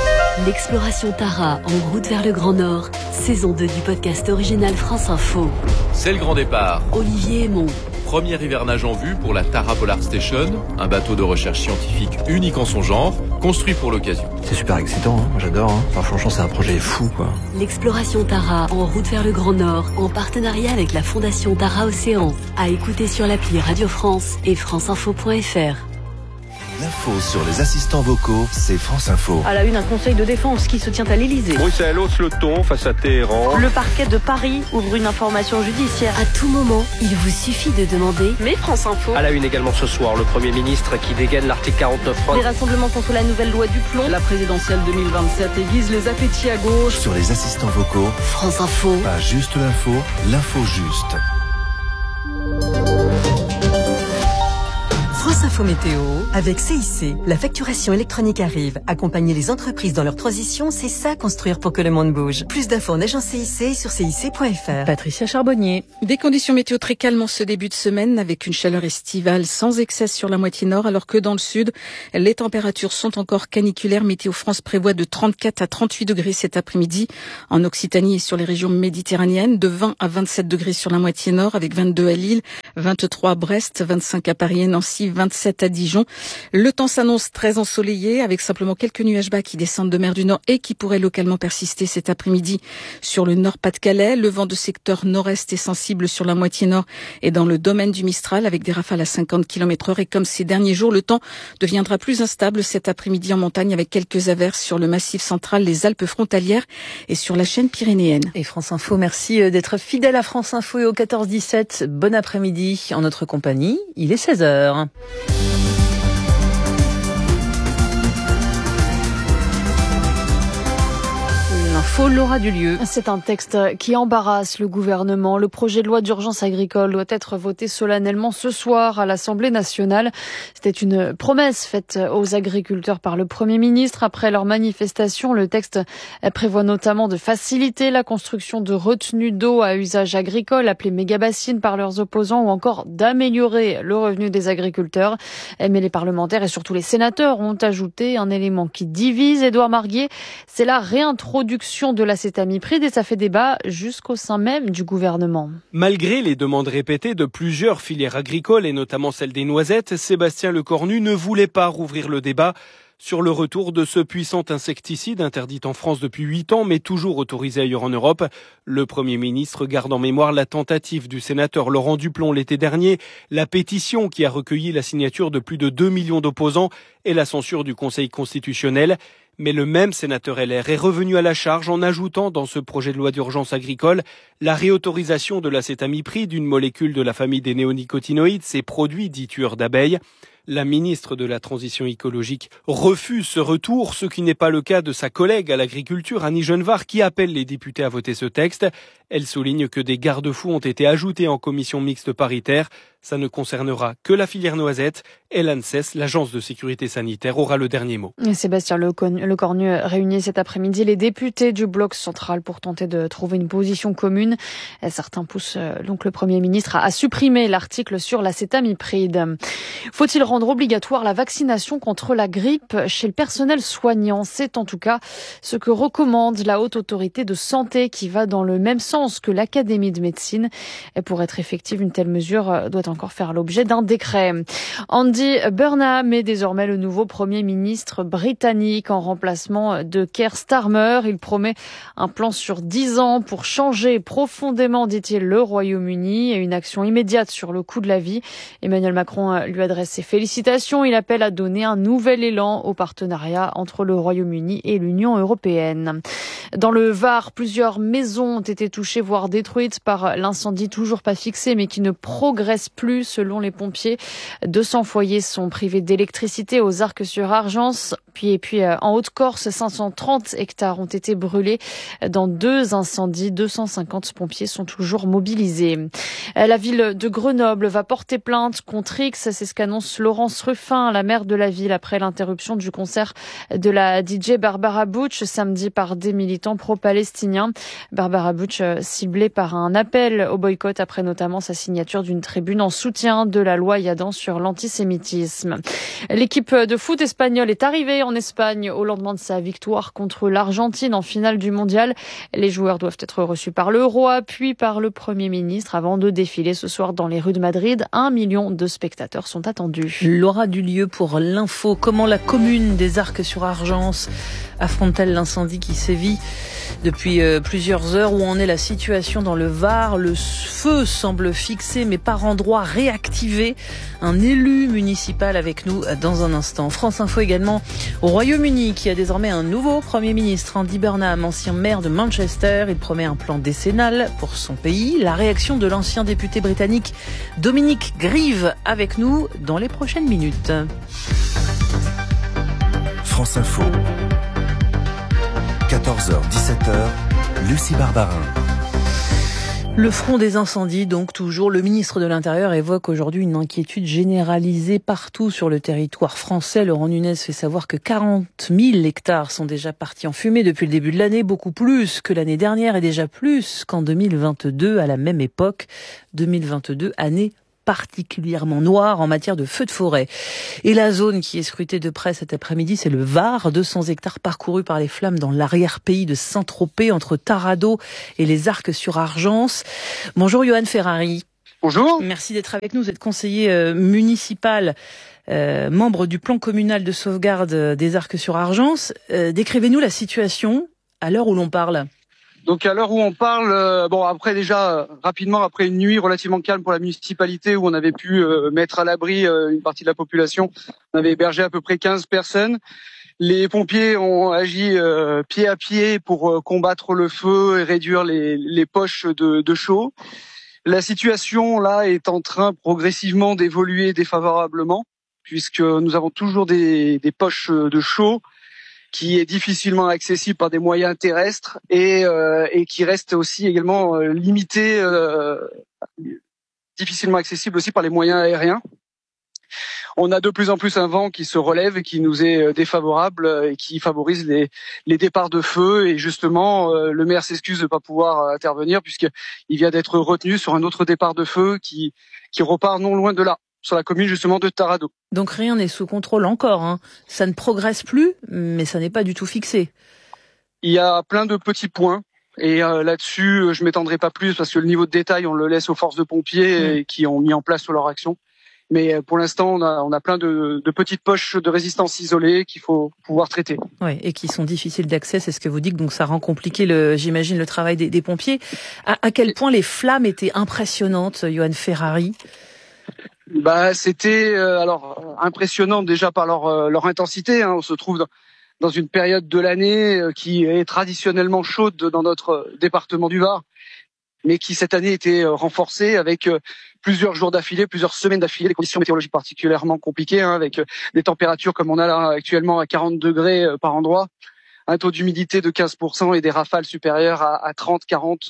L'exploration Tara en route vers le Grand Nord, saison 2 du podcast original France Info. C'est le grand départ. Olivier Aymon. Premier hivernage en vue pour la Tara Polar Station, un bateau de recherche scientifique unique en son genre, construit pour l'occasion. C'est super excitant, hein, moi j'adore. Hein. Enfin, franchement, c'est un projet fou, quoi. L'exploration Tara en route vers le Grand Nord, en partenariat avec la Fondation Tara Océan. À écouter sur l'appli Radio France et franceinfo.fr. L'info sur les assistants vocaux, c'est France Info. À la une, un conseil de défense qui se tient à l'Elysée. Bruxelles hausse le ton face à Téhéran. Le parquet de Paris ouvre une information judiciaire. À tout moment, il vous suffit de demander. Mais France Info. À la une également ce soir, le Premier ministre qui dégaine l'article 49.3. Des rassemblements contre la nouvelle loi du plomb. La présidentielle 2027 aiguise les appétits à gauche. Sur les assistants vocaux, France Info. Pas juste l'info, l'info juste. France Info Météo, avec CIC, la facturation électronique arrive. Accompagner les entreprises dans leur transition, c'est ça construire pour que le monde bouge. Plus d'infos en agence CIC sur cic.fr. Patricia Charbonnier. Des conditions météo très calmes en ce début de semaine, avec une chaleur estivale sans excès sur la moitié nord, alors que dans le sud, les températures sont encore caniculaires. Météo France prévoit de 34 à 38 degrés cet après-midi en Occitanie et sur les régions méditerranéennes, de 20 à 27 degrés sur la moitié nord, avec 22 à Lille, 23 à Brest, 25 à Paris et Nancy, 27 à Dijon. Le temps s'annonce très ensoleillé avec simplement quelques nuages bas qui descendent de mer du Nord et qui pourraient localement persister cet après-midi sur le Nord-Pas-de-Calais. Le vent de secteur nord-est est sensible sur la moitié nord et dans le domaine du Mistral avec des rafales à 50 km/h. Et comme ces derniers jours, le temps deviendra plus instable cet après-midi en montagne avec quelques averses sur le massif central, les Alpes frontalières et sur la chaîne pyrénéenne. Et France Info, merci d'être fidèle à France Info et au 14-17. Bon après-midi en notre compagnie. Il est 16h. L'info, Laura Dulieu. C'est un texte qui embarrasse le gouvernement. Le projet de loi d'urgence agricole doit être voté solennellement ce soir à l'Assemblée nationale. C'était une promesse faite aux agriculteurs par le Premier ministre. Après leur manifestation, le texte prévoit notamment de faciliter la construction de retenues d'eau à usage agricole, appelées mégabassines par leurs opposants, ou encore d'améliorer le revenu des agriculteurs. Mais les parlementaires et surtout les sénateurs ont ajouté un élément qui divise. Édouard Marguet, c'est la réintroduction de l'acétamipride et ça fait débat jusqu'au sein même du gouvernement. Malgré les demandes répétées de plusieurs filières agricoles et notamment celle des noisettes, Sébastien Lecornu ne voulait pas rouvrir le débat sur le retour de ce puissant insecticide interdit en France depuis 8 ans mais toujours autorisé ailleurs en Europe. Le Premier ministre garde en mémoire la tentative du sénateur Laurent Duplon l'été dernier, la pétition qui a recueilli la signature de plus de 2 millions d'opposants et la censure du Conseil constitutionnel. Mais le même sénateur LR est revenu à la charge en ajoutant dans ce projet de loi d'urgence agricole la réautorisation de l'acétamipride, une molécule de la famille des néonicotinoïdes, ces produits dits tueurs d'abeilles. La ministre de la Transition écologique refuse ce retour, ce qui n'est pas le cas de sa collègue à l'agriculture, Annie Genevard, qui appelle les députés à voter ce texte. Elle souligne que des garde-fous ont été ajoutés en commission mixte paritaire. Ça ne concernera que la filière noisette et l'ANSES, l'agence de sécurité sanitaire, aura le dernier mot. Sébastien Lecornu réunit cet après-midi les députés du bloc central pour tenter de trouver une position commune. Certains poussent donc le Premier ministre à supprimer l'article sur l'acétamipride. Faut-il rendre obligatoire la vaccination contre la grippe chez le personnel soignant? C'est en tout cas ce que recommande la Haute Autorité de Santé qui va dans le même sens que l'Académie de médecine. Et pour être effective, une telle mesure doit encore faire l'objet d'un décret. Andy Burnham est désormais le nouveau Premier ministre britannique en remplacement de Keir Starmer. Il promet un plan sur 10 ans pour changer profondément, dit-il, le Royaume-Uni et une action immédiate sur le coût de la vie. Emmanuel Macron lui adresse ses félicitations. Il appelle à donner un nouvel élan au partenariat entre le Royaume-Uni et l'Union européenne. Dans le Var, plusieurs maisons ont été touchées, voire détruites par l'incendie toujours pas fixé, mais qui ne progresse plus selon les pompiers. 200 foyers sont privés d'électricité aux Arcs-sur-Argence. Puis en Haute-Corse, 530 hectares ont été brûlés dans 2 incendies. 250 pompiers sont toujours mobilisés. La ville de Grenoble va porter plainte contre X. C'est ce qu'annonce Laurence Ruffin, la maire de la ville, après l'interruption du concert de la DJ Barbara Butch samedi par des militants pro-palestiniens. Barbara Butch ciblée par un appel au boycott après notamment sa signature d'une tribune en soutien de la loi Yadan sur l'antisémitisme. L'équipe de foot espagnole est arrivée en Espagne au lendemain de sa victoire contre l'Argentine en finale du mondial. Les joueurs doivent être reçus par le roi, puis par le Premier ministre avant de défiler ce soir dans les rues de Madrid. 1 million de spectateurs sont attendus. L'aura du lieu pour l'info. Comment la commune des Arcs-sur-Argence affronte-t-elle l'incendie qui sévit depuis plusieurs heures? Où en est la situation dans le Var? Le feu semble fixé mais par endroits réactivé. Un élu municipal avec nous dans un instant. France Info également au Royaume-Uni qui a désormais un nouveau Premier ministre, Andy Burnham, ancien maire de Manchester. Il promet un plan décennal pour son pays. La réaction de l'ancien député britannique Dominic Grieve avec nous dans les prochaines minutes. France Info. 14h-17h, Lucie Barbarin. Le front des incendies, donc toujours. Le ministre de l'Intérieur évoque aujourd'hui une inquiétude généralisée partout sur le territoire français. Laurent Nunez fait savoir que 40 000 hectares sont déjà partis en fumée depuis le début de l'année, beaucoup plus que l'année dernière et déjà plus qu'en 2022 à la même époque. 2022, année particulièrement noire en matière de feux de forêt. Et la zone qui est scrutée de près cet après-midi, c'est le Var. 200 hectares parcourus par les flammes dans l'arrière-pays de Saint-Tropez, entre Taradot et les Arcs-sur-Argence. Bonjour Johan Ferrari. Bonjour. Merci d'être avec nous. Vous êtes conseiller municipal, membre du plan communal de sauvegarde des Arcs-sur-Argence. Décrivez-nous la situation à l'heure où l'on parle. Donc à l'heure où on parle, rapidement après une nuit relativement calme pour la municipalité où on avait pu mettre à l'abri une partie de la population, on avait hébergé à peu près 15 personnes. Les pompiers ont agi pied à pied pour combattre le feu et réduire les poches de chaud. La situation là est en train progressivement d'évoluer défavorablement puisque nous avons toujours des poches de chaud qui est difficilement accessible par des moyens terrestres et qui reste aussi également limité, difficilement accessible aussi par les moyens aériens. On a de plus en plus un vent qui se relève et qui nous est défavorable et qui favorise les départs de feu. Et justement, le maire s'excuse de ne pas pouvoir intervenir puisqu'il vient d'être retenu sur un autre départ de feu qui repart non loin de là, sur la commune justement de Taradot. Donc rien n'est sous contrôle encore, hein. Ça ne progresse plus, mais ça n'est pas du tout fixé. Il y a plein de petits points, et là-dessus, je m'étendrai pas plus, parce que le niveau de détail, on le laisse aux forces de pompiers qui ont mis en place leur action. Mais pour l'instant, on a plein de petites poches de résistance isolées qu'il faut pouvoir traiter. Oui, et qui sont difficiles d'accès, c'est ce que vous dites, donc ça rend compliqué, j'imagine, le travail des pompiers. À quel point les flammes étaient impressionnantes, Johan Ferrari? C'était impressionnant déjà par leur intensité, hein. On se trouve dans une période de l'année qui est traditionnellement chaude dans notre département du Var, mais qui cette année était renforcée avec plusieurs jours d'affilée, plusieurs semaines d'affilée, des conditions météorologiques particulièrement compliquées, hein, avec des températures comme on a là actuellement à 40 degrés par endroit, un taux d'humidité de 15% et des rafales supérieures à 30,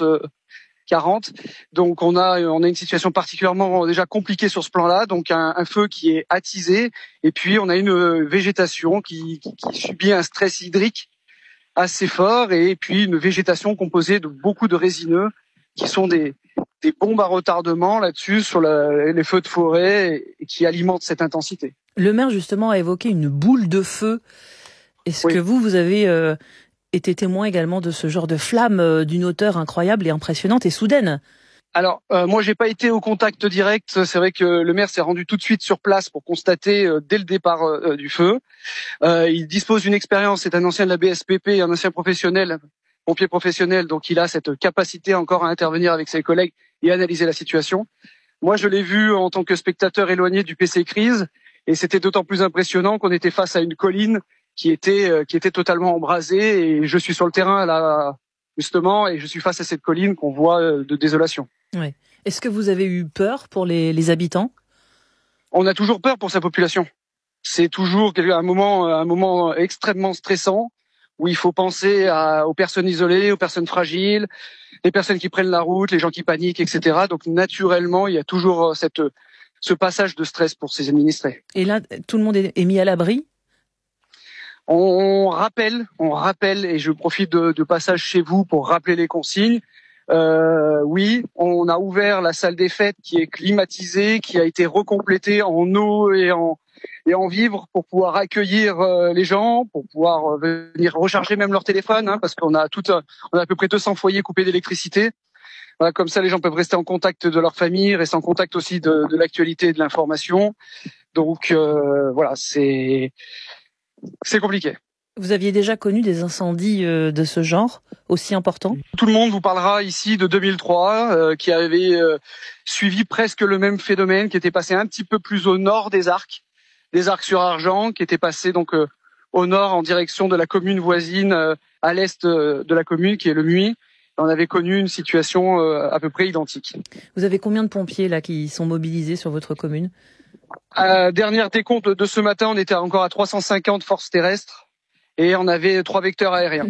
40. Donc on a une situation particulièrement déjà compliquée sur ce plan-là, donc un feu qui est attisé, et puis on a une végétation qui subit un stress hydrique assez fort, et puis une végétation composée de beaucoup de résineux qui sont des bombes à retardement là-dessus sur les feux de forêt et qui alimentent cette intensité. Le maire justement a évoqué une boule de feu. Est-ce que vous avez été témoin également de ce genre de flamme d'une hauteur incroyable et impressionnante et soudaine? Alors, moi, j'ai pas été au contact direct. C'est vrai que le maire s'est rendu tout de suite sur place pour constater dès le départ du feu. Il dispose d'une expérience. C'est un ancien de la BSPP, un ancien professionnel, pompier professionnel. Donc, il a cette capacité encore à intervenir avec ses collègues et analyser la situation. Moi, je l'ai vu en tant que spectateur éloigné du PC Crise, et c'était d'autant plus impressionnant qu'on était face à une colline qui était totalement embrasée, et je suis sur le terrain là justement, et je suis face à cette colline qu'on voit de désolation. Ouais. Est-ce que vous avez eu peur pour les habitants? On a toujours peur pour sa population. C'est toujours un moment extrêmement stressant où il faut penser aux personnes isolées, aux personnes fragiles, les personnes qui prennent la route, les gens qui paniquent, etc. Donc naturellement, il y a toujours ce passage de stress pour ces administrés. Et là, tout le monde est mis à l'abri? On rappelle, et je profite de passage chez vous pour rappeler les consignes. Oui, on a ouvert la salle des fêtes qui est climatisée, qui a été recomplétée en eau et et en vivre pour pouvoir accueillir les gens, pour pouvoir venir recharger même leur téléphone, parce qu'on a on a à peu près 200 foyers coupés d'électricité. Voilà, comme ça, les gens peuvent rester en contact de leur famille, rester en contact aussi de l'actualité et de l'information. Donc voilà, c'est compliqué. Vous aviez déjà connu des incendies de ce genre, aussi importants ? Tout le monde vous parlera ici de 2003, qui avait suivi presque le même phénomène, qui était passé un petit peu plus au nord des Arcs sur Argent, qui était passé donc au nord en direction de la commune voisine, à l'est de la commune, qui est le Muy. On avait connu une situation à peu près identique. Vous avez combien de pompiers là qui sont mobilisés sur votre commune ? Dernière décompte de ce matin, on était encore à 350 forces terrestres et on avait 3 vecteurs aériens.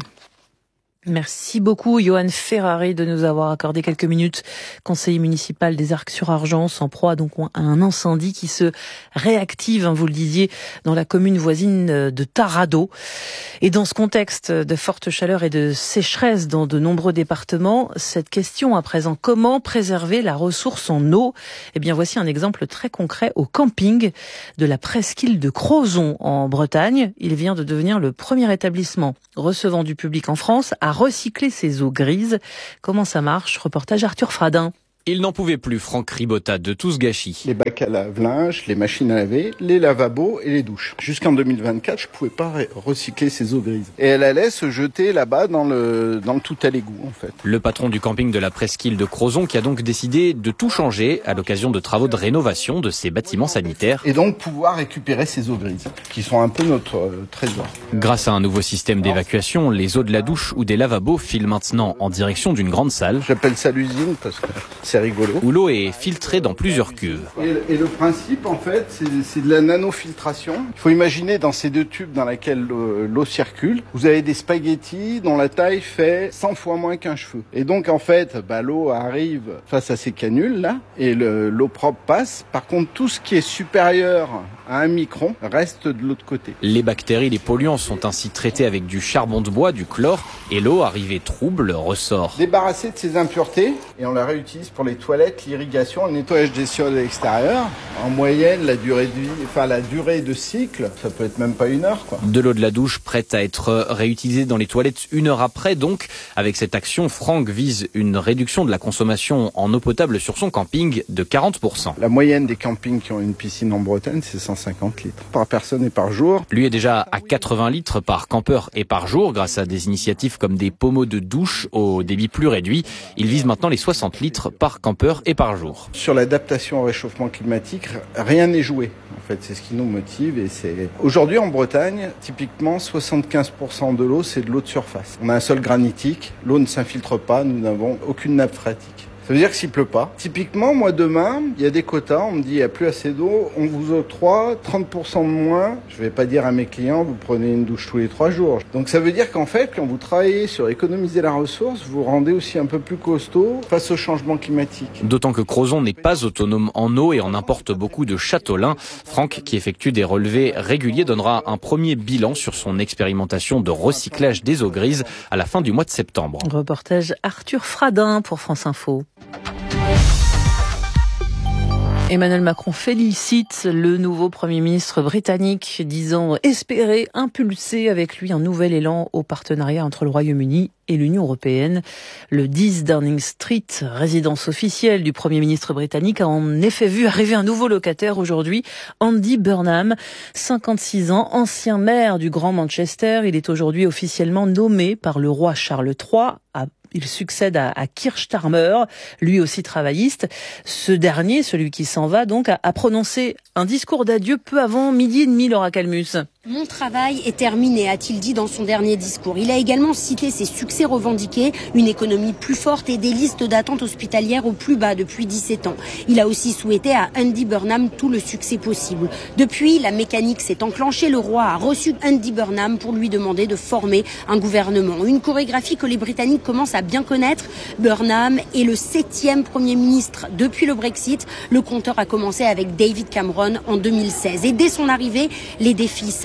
Merci beaucoup, Johan Ferrari, de nous avoir accordé quelques minutes. Conseiller municipal des Arcs-sur-Argent, en proie donc à un incendie qui se réactive, vous le disiez, dans la commune voisine de Tarado. Et dans ce contexte de forte chaleur et de sécheresse dans de nombreux départements, cette question à présent, comment préserver la ressource en eau ? Eh bien, voici un exemple très concret au camping de la presqu'île de Crozon en Bretagne. Il vient de devenir le premier établissement recevant du public en France à recycler ses eaux grises. Comment ça marche ? Reportage Arthur Fradin. Il n'en pouvait plus, Franck Ribota, de tout ce gâchis. Les bacs à lave-linge, les machines à laver, les lavabos et les douches. Jusqu'en 2024, je pouvais pas recycler ces eaux grises. Et elle allait se jeter là-bas dans le tout à l'égout, en fait. Le patron du camping de la presqu'île de Crozon qui a donc décidé de tout changer à l'occasion de travaux de rénovation de ses bâtiments sanitaires. Et donc pouvoir récupérer ces eaux grises, qui sont un peu notre trésor. Grâce à un nouveau système d'évacuation, les eaux de la douche ou des lavabos filent maintenant en direction d'une grande salle. J'appelle ça l'usine parce que c'est rigolo. Où l'eau est filtrée dans plusieurs cuves. Et le principe, en fait, c'est de la nanofiltration. Il faut imaginer dans ces 2 tubes dans lesquels l'eau circule, vous avez des spaghettis dont la taille fait 100 fois moins qu'un cheveu. Et donc, en fait, l'eau arrive face à ces canules, là, et l'eau propre passe. Par contre, tout ce qui est supérieur à 1 micron reste de l'autre côté. Les bactéries, les polluants sont ainsi traités avec du charbon de bois, du chlore, et l'eau arrivée trouble ressort. Débarrassée de ces impuretés, et on la réutilise pour les toilettes, l'irrigation, le nettoyage des sols extérieurs. En moyenne, la durée de cycle, ça peut être même pas 1 heure, quoi. De l'eau de la douche prête à être réutilisée dans les toilettes 1 heure après. Donc, avec cette action, Franck vise une réduction de la consommation en eau potable sur son camping de 40%. La moyenne des campings qui ont une piscine en Bretagne, c'est 150 litres par personne et par jour. Lui est déjà à 80 litres par campeur et par jour grâce à des initiatives comme des pommeaux de douche au débit plus réduit. Il vise maintenant les 60 litres par campeur et par jour. Sur l'adaptation au réchauffement climatique, rien n'est joué. En fait, c'est ce qui nous motive et c'est... Aujourd'hui, en Bretagne, typiquement, 75% de l'eau, c'est de l'eau de surface. On a un sol granitique, l'eau ne s'infiltre pas, nous n'avons aucune nappe phréatique. Ça veut dire que s'il pleut pas. Typiquement, moi, demain, il y a des quotas, on me dit, il n'y a plus assez d'eau, on vous octroie 30% de moins. Je vais pas dire à mes clients, vous prenez une douche tous les 3 jours. Donc ça veut dire qu'en fait, quand vous travaillez sur économiser la ressource, vous rendez aussi un peu plus costaud face au changement climatique. D'autant que Crozon n'est pas autonome en eau et en importe beaucoup de chatelain. Franck, qui effectue des relevés réguliers, donnera un premier bilan sur son expérimentation de recyclage des eaux grises à la fin du mois de septembre. Reportage Arthur Fradin pour France Info. Emmanuel Macron félicite le nouveau Premier ministre britannique, disant espérer impulser avec lui un nouvel élan au partenariat entre le Royaume-Uni et l'Union européenne. Le 10 Downing Street, résidence officielle du Premier ministre britannique, a en effet vu arriver un nouveau locataire aujourd'hui, Andy Burnham, 56 ans, ancien maire du Grand Manchester. Il est aujourd'hui officiellement nommé par le roi Charles III Il succède à Keir Starmer, lui aussi travailliste. Ce dernier, celui qui s'en va donc, a prononcé un discours d'adieu peu avant 12h30, Laura Calmus. Mon travail est terminé, a-t-il dit dans son dernier discours. Il a également cité ses succès revendiqués, une économie plus forte et des listes d'attente hospitalières au plus bas depuis 17 ans. Il a aussi souhaité à Andy Burnham tout le succès possible. Depuis, la mécanique s'est enclenchée. Le roi a reçu Andy Burnham pour lui demander de former un gouvernement. Une chorégraphie que les Britanniques commencent à bien connaître. Burnham est le 7e Premier ministre depuis le Brexit. Le compteur a commencé avec David Cameron en 2016. Et dès son arrivée, les défis s'accumulent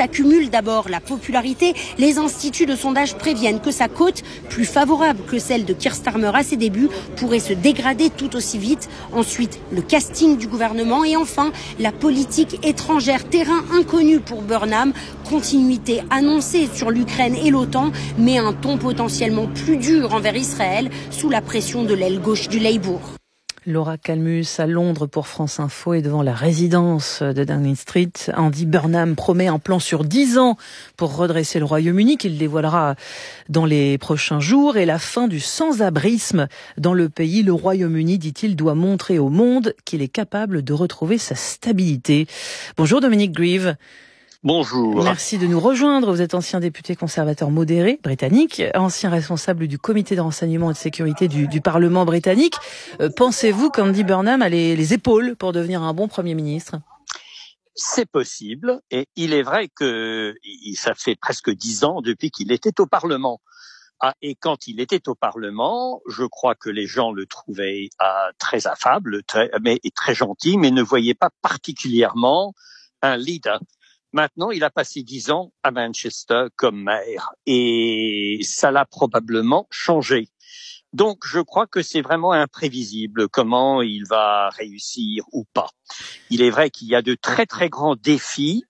accumule d'abord la popularité. Les instituts de sondage préviennent que sa cote, plus favorable que celle de Keir Starmer à ses débuts, pourrait se dégrader tout aussi vite. Ensuite, le casting du gouvernement et enfin, la politique étrangère, terrain inconnu pour Burnham. Continuité annoncée sur l'Ukraine et l'OTAN, mais un ton potentiellement plus dur envers Israël sous la pression de l'aile gauche du Labour. Laura Calmus à Londres pour France Info et devant la résidence de Downing Street. Andy Burnham promet un plan sur 10 ans pour redresser le Royaume-Uni qu'il dévoilera dans les prochains jours et la fin du sans-abrisme dans le pays. Le Royaume-Uni, dit-il, doit montrer au monde qu'il est capable de retrouver sa stabilité. Bonjour Dominic Grieve. Bonjour. Merci de nous rejoindre. Vous êtes ancien député conservateur modéré britannique, ancien responsable du comité de renseignement et de sécurité du Parlement britannique. Pensez-vous qu'Andy Burnham a les épaules pour devenir un bon Premier ministre ? C'est possible, et il est vrai que ça fait presque 10 ans depuis qu'il était au Parlement. Et quand il était au Parlement, je crois que les gens le trouvaient très affable, très gentil, mais ne voyaient pas particulièrement un leader. Maintenant, il a passé 10 ans à Manchester comme maire et ça l'a probablement changé. Donc, je crois que c'est vraiment imprévisible comment il va réussir ou pas. Il est vrai qu'il y a de très très grands défis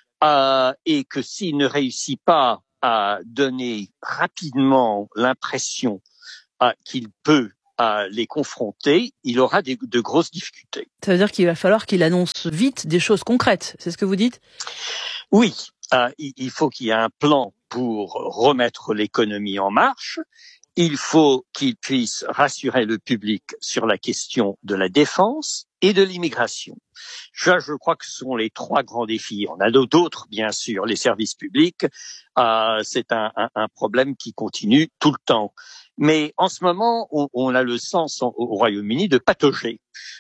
et que s'il ne réussit pas à donner rapidement l'impression qu'il peut les confronter, il aura de grosses difficultés. Ça veut dire qu'il va falloir qu'il annonce vite des choses concrètes, c'est ce que vous dites ? Oui, il faut qu'il y ait un plan pour remettre l'économie en marche. Il faut qu'il puisse rassurer le public sur la question de la défense et de l'immigration. Je crois que ce sont les 3 grands défis. On a d'autres, bien sûr. Les services publics, c'est un problème qui continue tout le temps. Mais en ce moment, on a le sens au Royaume-Uni de patauger.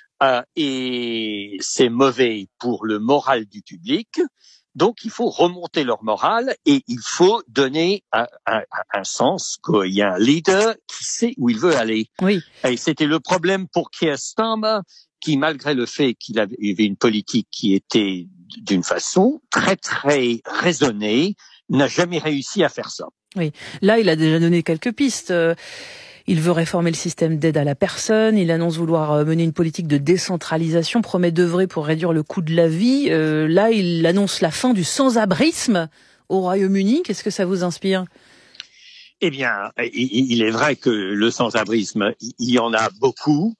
Et c'est mauvais pour le moral du public. Donc, il faut remonter leur morale et il faut donner un sens qu'il y a un leader qui sait où il veut aller. Oui. Et c'était le problème pour Keir Starmer, qui, malgré le fait qu'il avait une politique qui était d'une façon très, très raisonnée, n'a jamais réussi à faire ça. Oui. Là, il a déjà donné quelques pistes. Il veut réformer le système d'aide à la personne, il annonce vouloir mener une politique de décentralisation, promet d'œuvrer pour réduire le coût de la vie. Là, il annonce la fin du sans-abrisme au Royaume-Uni. Qu'est-ce que ça vous inspire ? Eh bien, il est vrai que le sans-abrisme, il y en a beaucoup.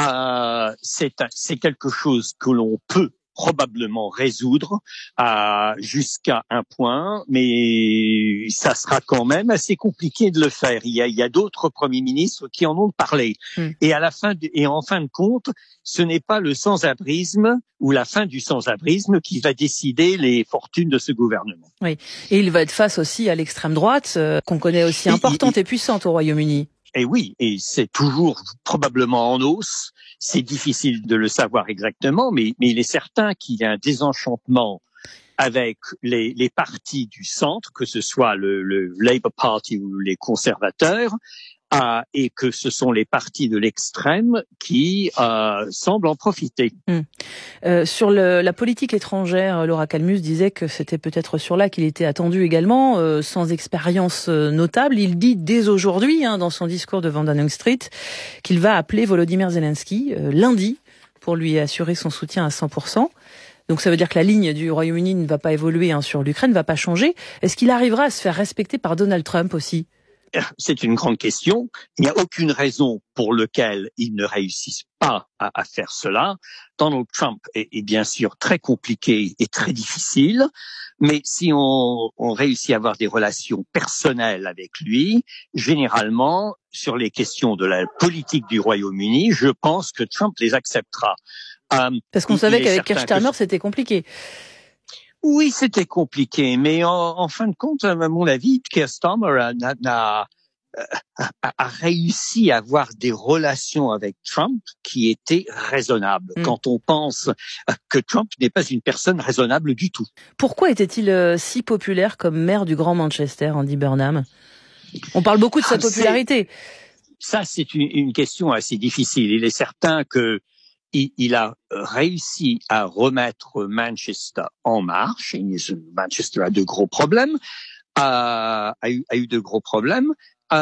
C'est quelque chose que l'on peut probablement résoudre jusqu'à un point, mais ça sera quand même assez compliqué de le faire. Il y a d'autres premiers ministres qui en ont parlé. Et en fin de compte, ce n'est pas le sans-abrisme ou la fin du sans-abrisme qui va décider les fortunes de ce gouvernement. Oui, et il va être face aussi à l'extrême droite, qu'on connaît aussi importante et puissante au Royaume-Uni. Et oui, et c'est toujours probablement en hausse. C'est difficile de le savoir exactement, mais il est certain qu'il y a un désenchantement avec les partis du centre, que ce soit le Labour Party ou les conservateurs, et que ce sont les partis de l'extrême qui semblent en profiter. Sur la politique étrangère, Laura Calmus disait que c'était peut-être sur là qu'il était attendu également, sans expérience notable. Il dit dès aujourd'hui, dans son discours devant Downing Street, qu'il va appeler Volodymyr Zelensky lundi pour lui assurer son soutien à 100%. Donc ça veut dire que la ligne du Royaume-Uni ne va pas évoluer sur l'Ukraine, ne va pas changer. Est-ce qu'il arrivera à se faire respecter par Donald Trump aussi ? C'est une grande question. Il n'y a aucune raison pour laquelle il ne réussisse pas à faire cela. Donald Trump est bien sûr très compliqué et très difficile, mais si on réussit à avoir des relations personnelles avec lui, généralement, sur les questions de la politique du Royaume-Uni, je pense que Trump les acceptera. Parce qu'on savait qu'avec Keir Starmer, c'était compliqué. Oui, c'était compliqué, mais en fin de compte, à mon avis, Keir Starmer a réussi à avoir des relations avec Trump qui étaient raisonnables, quand on pense que Trump n'est pas une personne raisonnable du tout. Pourquoi était-il si populaire comme maire du Grand Manchester, Andy Burnham ? On parle beaucoup de sa popularité. Ça, c'est une question assez difficile. Il est certain que il a réussi à remettre Manchester en marche. Manchester a de gros problèmes, a eu de gros problèmes,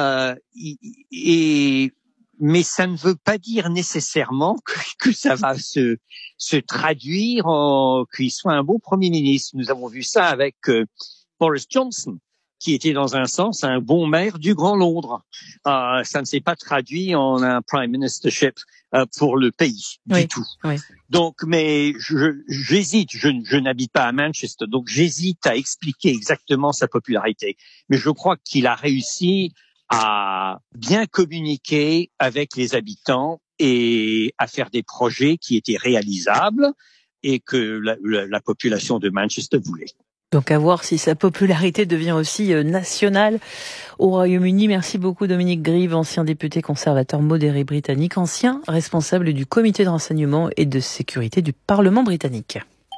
mais ça ne veut pas dire nécessairement que ça va se traduire en qu'il soit un bon Premier ministre. Nous avons vu ça avec Boris Johnson, qui était dans un sens un bon maire du Grand Londres. Ça ne s'est pas traduit en un prime ministership pour le pays du tout. Oui. Donc, mais j'hésite. Je n'habite pas à Manchester, donc j'hésite à expliquer exactement sa popularité. Mais je crois qu'il a réussi à bien communiquer avec les habitants et à faire des projets qui étaient réalisables et que la population de Manchester voulait. Donc à voir si sa popularité devient aussi nationale au Royaume-Uni. Merci beaucoup Dominique Grieve, ancien député conservateur modéré britannique, ancien responsable du comité de renseignement et de sécurité du Parlement britannique.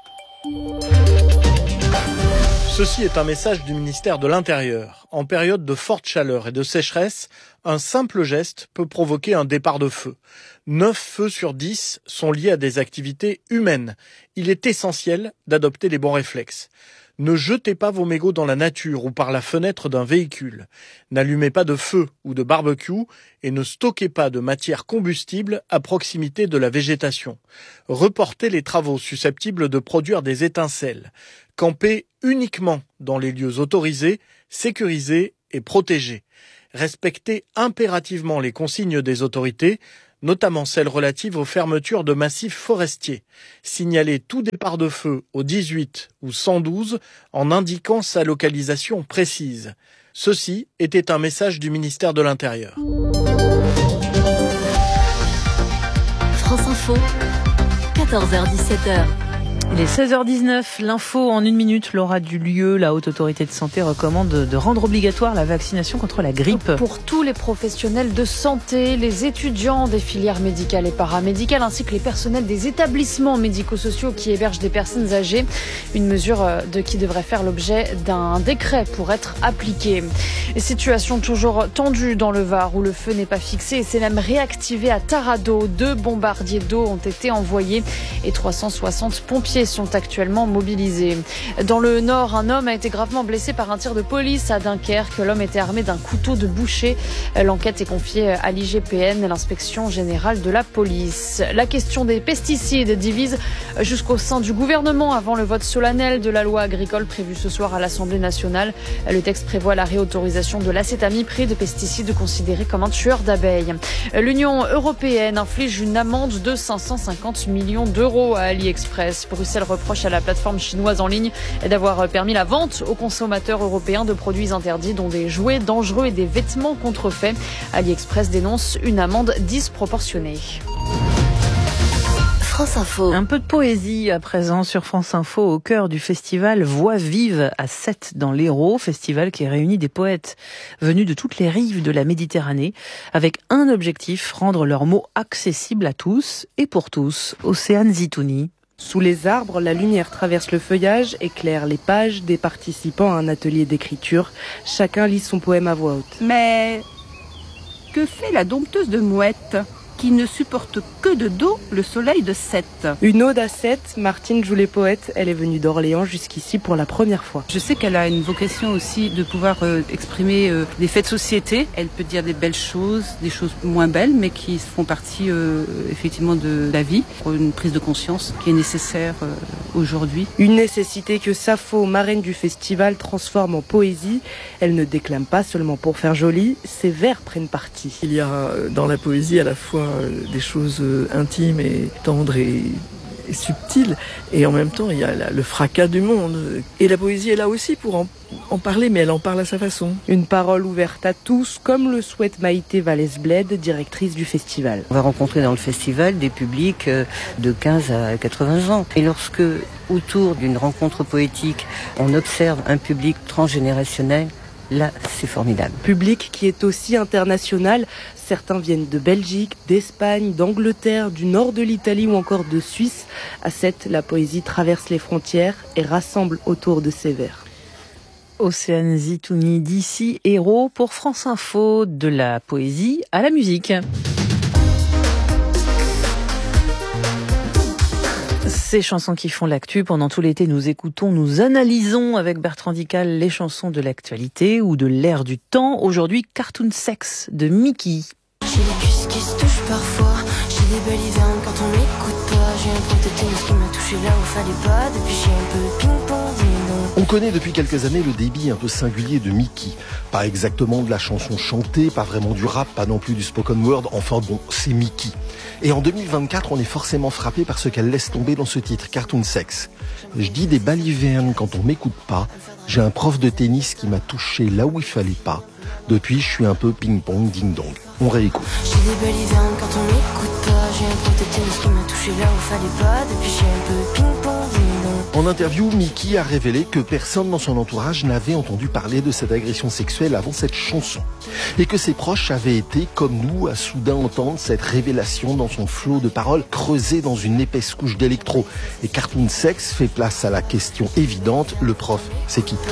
Ceci est un message du ministère de l'Intérieur. En période de forte chaleur et de sécheresse, un simple geste peut provoquer un départ de feu. 9 feux sur 10 sont liés à des activités humaines. Il est essentiel d'adopter les bons réflexes. Ne jetez pas vos mégots dans la nature ou par la fenêtre d'un véhicule. N'allumez pas de feu ou de barbecue et ne stockez pas de matière combustible à proximité de la végétation. Reportez les travaux susceptibles de produire des étincelles. Campez uniquement dans les lieux autorisés, sécurisés et protégés. Respectez impérativement les consignes des autorités, notamment celles relatives aux fermetures de massifs forestiers. Signalez tout départ de feu au 18 ou 112 en indiquant sa localisation précise. Ceci était un message du ministère de l'Intérieur. France Info, 14h-17h. Il est 16h19, l'info en 1 minute. Laura Dulieu, la Haute Autorité de Santé recommande de rendre obligatoire la vaccination contre la grippe. Pour tous les professionnels de santé, les étudiants des filières médicales et paramédicales, ainsi que les personnels des établissements médico-sociaux qui hébergent des personnes âgées. Une mesure qui devrait faire l'objet d'un décret pour être appliquée. Et situation toujours tendue dans le Var où le feu n'est pas fixé et c'est même réactivé à Taradot. 2 bombardiers d'eau ont été envoyés et 360 pompiers sont actuellement mobilisés. Dans le Nord, un homme a été gravement blessé par un tir de police à Dunkerque. L'homme était armé d'un couteau de boucher. L'enquête est confiée à l'IGPN, l'inspection générale de la police. La question des pesticides divise jusqu'au sein du gouvernement avant le vote solennel de la loi agricole prévue ce soir à l'Assemblée nationale. Le texte prévoit la réautorisation de l'acétamiprid, de pesticides considérés comme un tueur d'abeilles. L'Union européenne inflige une amende de 550 millions d'euros à AliExpress. Bruxelles reproche à la plateforme chinoise en ligne d'avoir permis la vente aux consommateurs européens de produits interdits, dont des jouets dangereux et des vêtements contrefaits. AliExpress dénonce une amende disproportionnée. France Info. Un peu de poésie à présent sur France Info au cœur du festival Voix vive à Sète dans l'Hérault, festival qui réunit des poètes venus de toutes les rives de la Méditerranée avec un objectif, rendre leurs mots accessibles à tous et pour tous. Océane Zitouni. Sous les arbres, la lumière traverse le feuillage, éclaire les pages des participants à un atelier d'écriture. Chacun lit son poème à voix haute. Mais que fait la dompteuse de mouettes qui ne supporte que de dos le soleil de Sète? Une ode à Sète, Martine joue les poètes. Elle est venue d'Orléans jusqu'ici pour la première fois. Je sais qu'elle a une vocation aussi de pouvoir exprimer des faits de société. Elle peut dire des belles choses, des choses moins belles, mais qui font partie effectivement de la vie. Une prise de conscience qui est nécessaire aujourd'hui. Une nécessité que Sappho, marraine du festival, transforme en poésie. Elle ne déclame pas seulement pour faire joli, ses vers prennent parti. Il y a dans la poésie à la fois des choses intimes et tendres et subtiles, et en même temps il y a le fracas du monde, et la poésie est là aussi pour en parler, mais elle en parle à sa façon. Une parole ouverte à tous, comme le souhaite Maïté Vallès-Bled, directrice du festival. On va rencontrer dans le festival des publics de 15 à 80 ans, et lorsque autour d'une rencontre poétique on observe un public transgénérationnel, là, c'est formidable. Public qui est aussi international. Certains viennent de Belgique, d'Espagne, d'Angleterre, du nord de l'Italie ou encore de Suisse. À Sète, la poésie traverse les frontières et rassemble autour de ses vers. Océane Zitouni d'ici, Hérault pour France Info, de la poésie à la musique. Ces chansons qui font l'actu. Pendant tout l'été, nous analysons avec Bertrand Dical les chansons de l'actualité ou de l'air du temps. Aujourd'hui, Cartoon Sex de Mickey. J'ai les cuisses qui se touchent parfois. J'ai des belles hivernes quand on m'écoute pas. J'ai un prof de tennis qui m'a touché là où fallait pas. Depuis j'ai un peu ping-pong, dis-donc. On connaît depuis quelques années le débit un peu singulier de Mickey. Pas exactement de la chanson chantée, pas vraiment du rap, pas non plus du spoken word. Enfin bon, c'est Mickey. Et en 2024, on est forcément frappé par ce qu'elle laisse tomber dans ce titre, Cartoon Sex. Je dis des balivernes quand on m'écoute pas. J'ai un prof de tennis qui m'a touché là où il fallait pas. Depuis, je suis un peu ping-pong, ding-dong. On réécoute. J'ai des belles hivernes quand on m'écoute pas. J'ai un prof de tennis qui m'a touché là où fallait pas. Depuis, j'ai un peu ping-pong, ding-dong. En interview, Mickey a révélé que personne dans son entourage n'avait entendu parler de cette agression sexuelle avant cette chanson. Et que ses proches avaient été, comme nous, à soudain entendre cette révélation dans son flot de paroles creusé dans une épaisse couche d'électro. Et Cartoon Sex fait place à la question évidente, le prof, c'est qui ?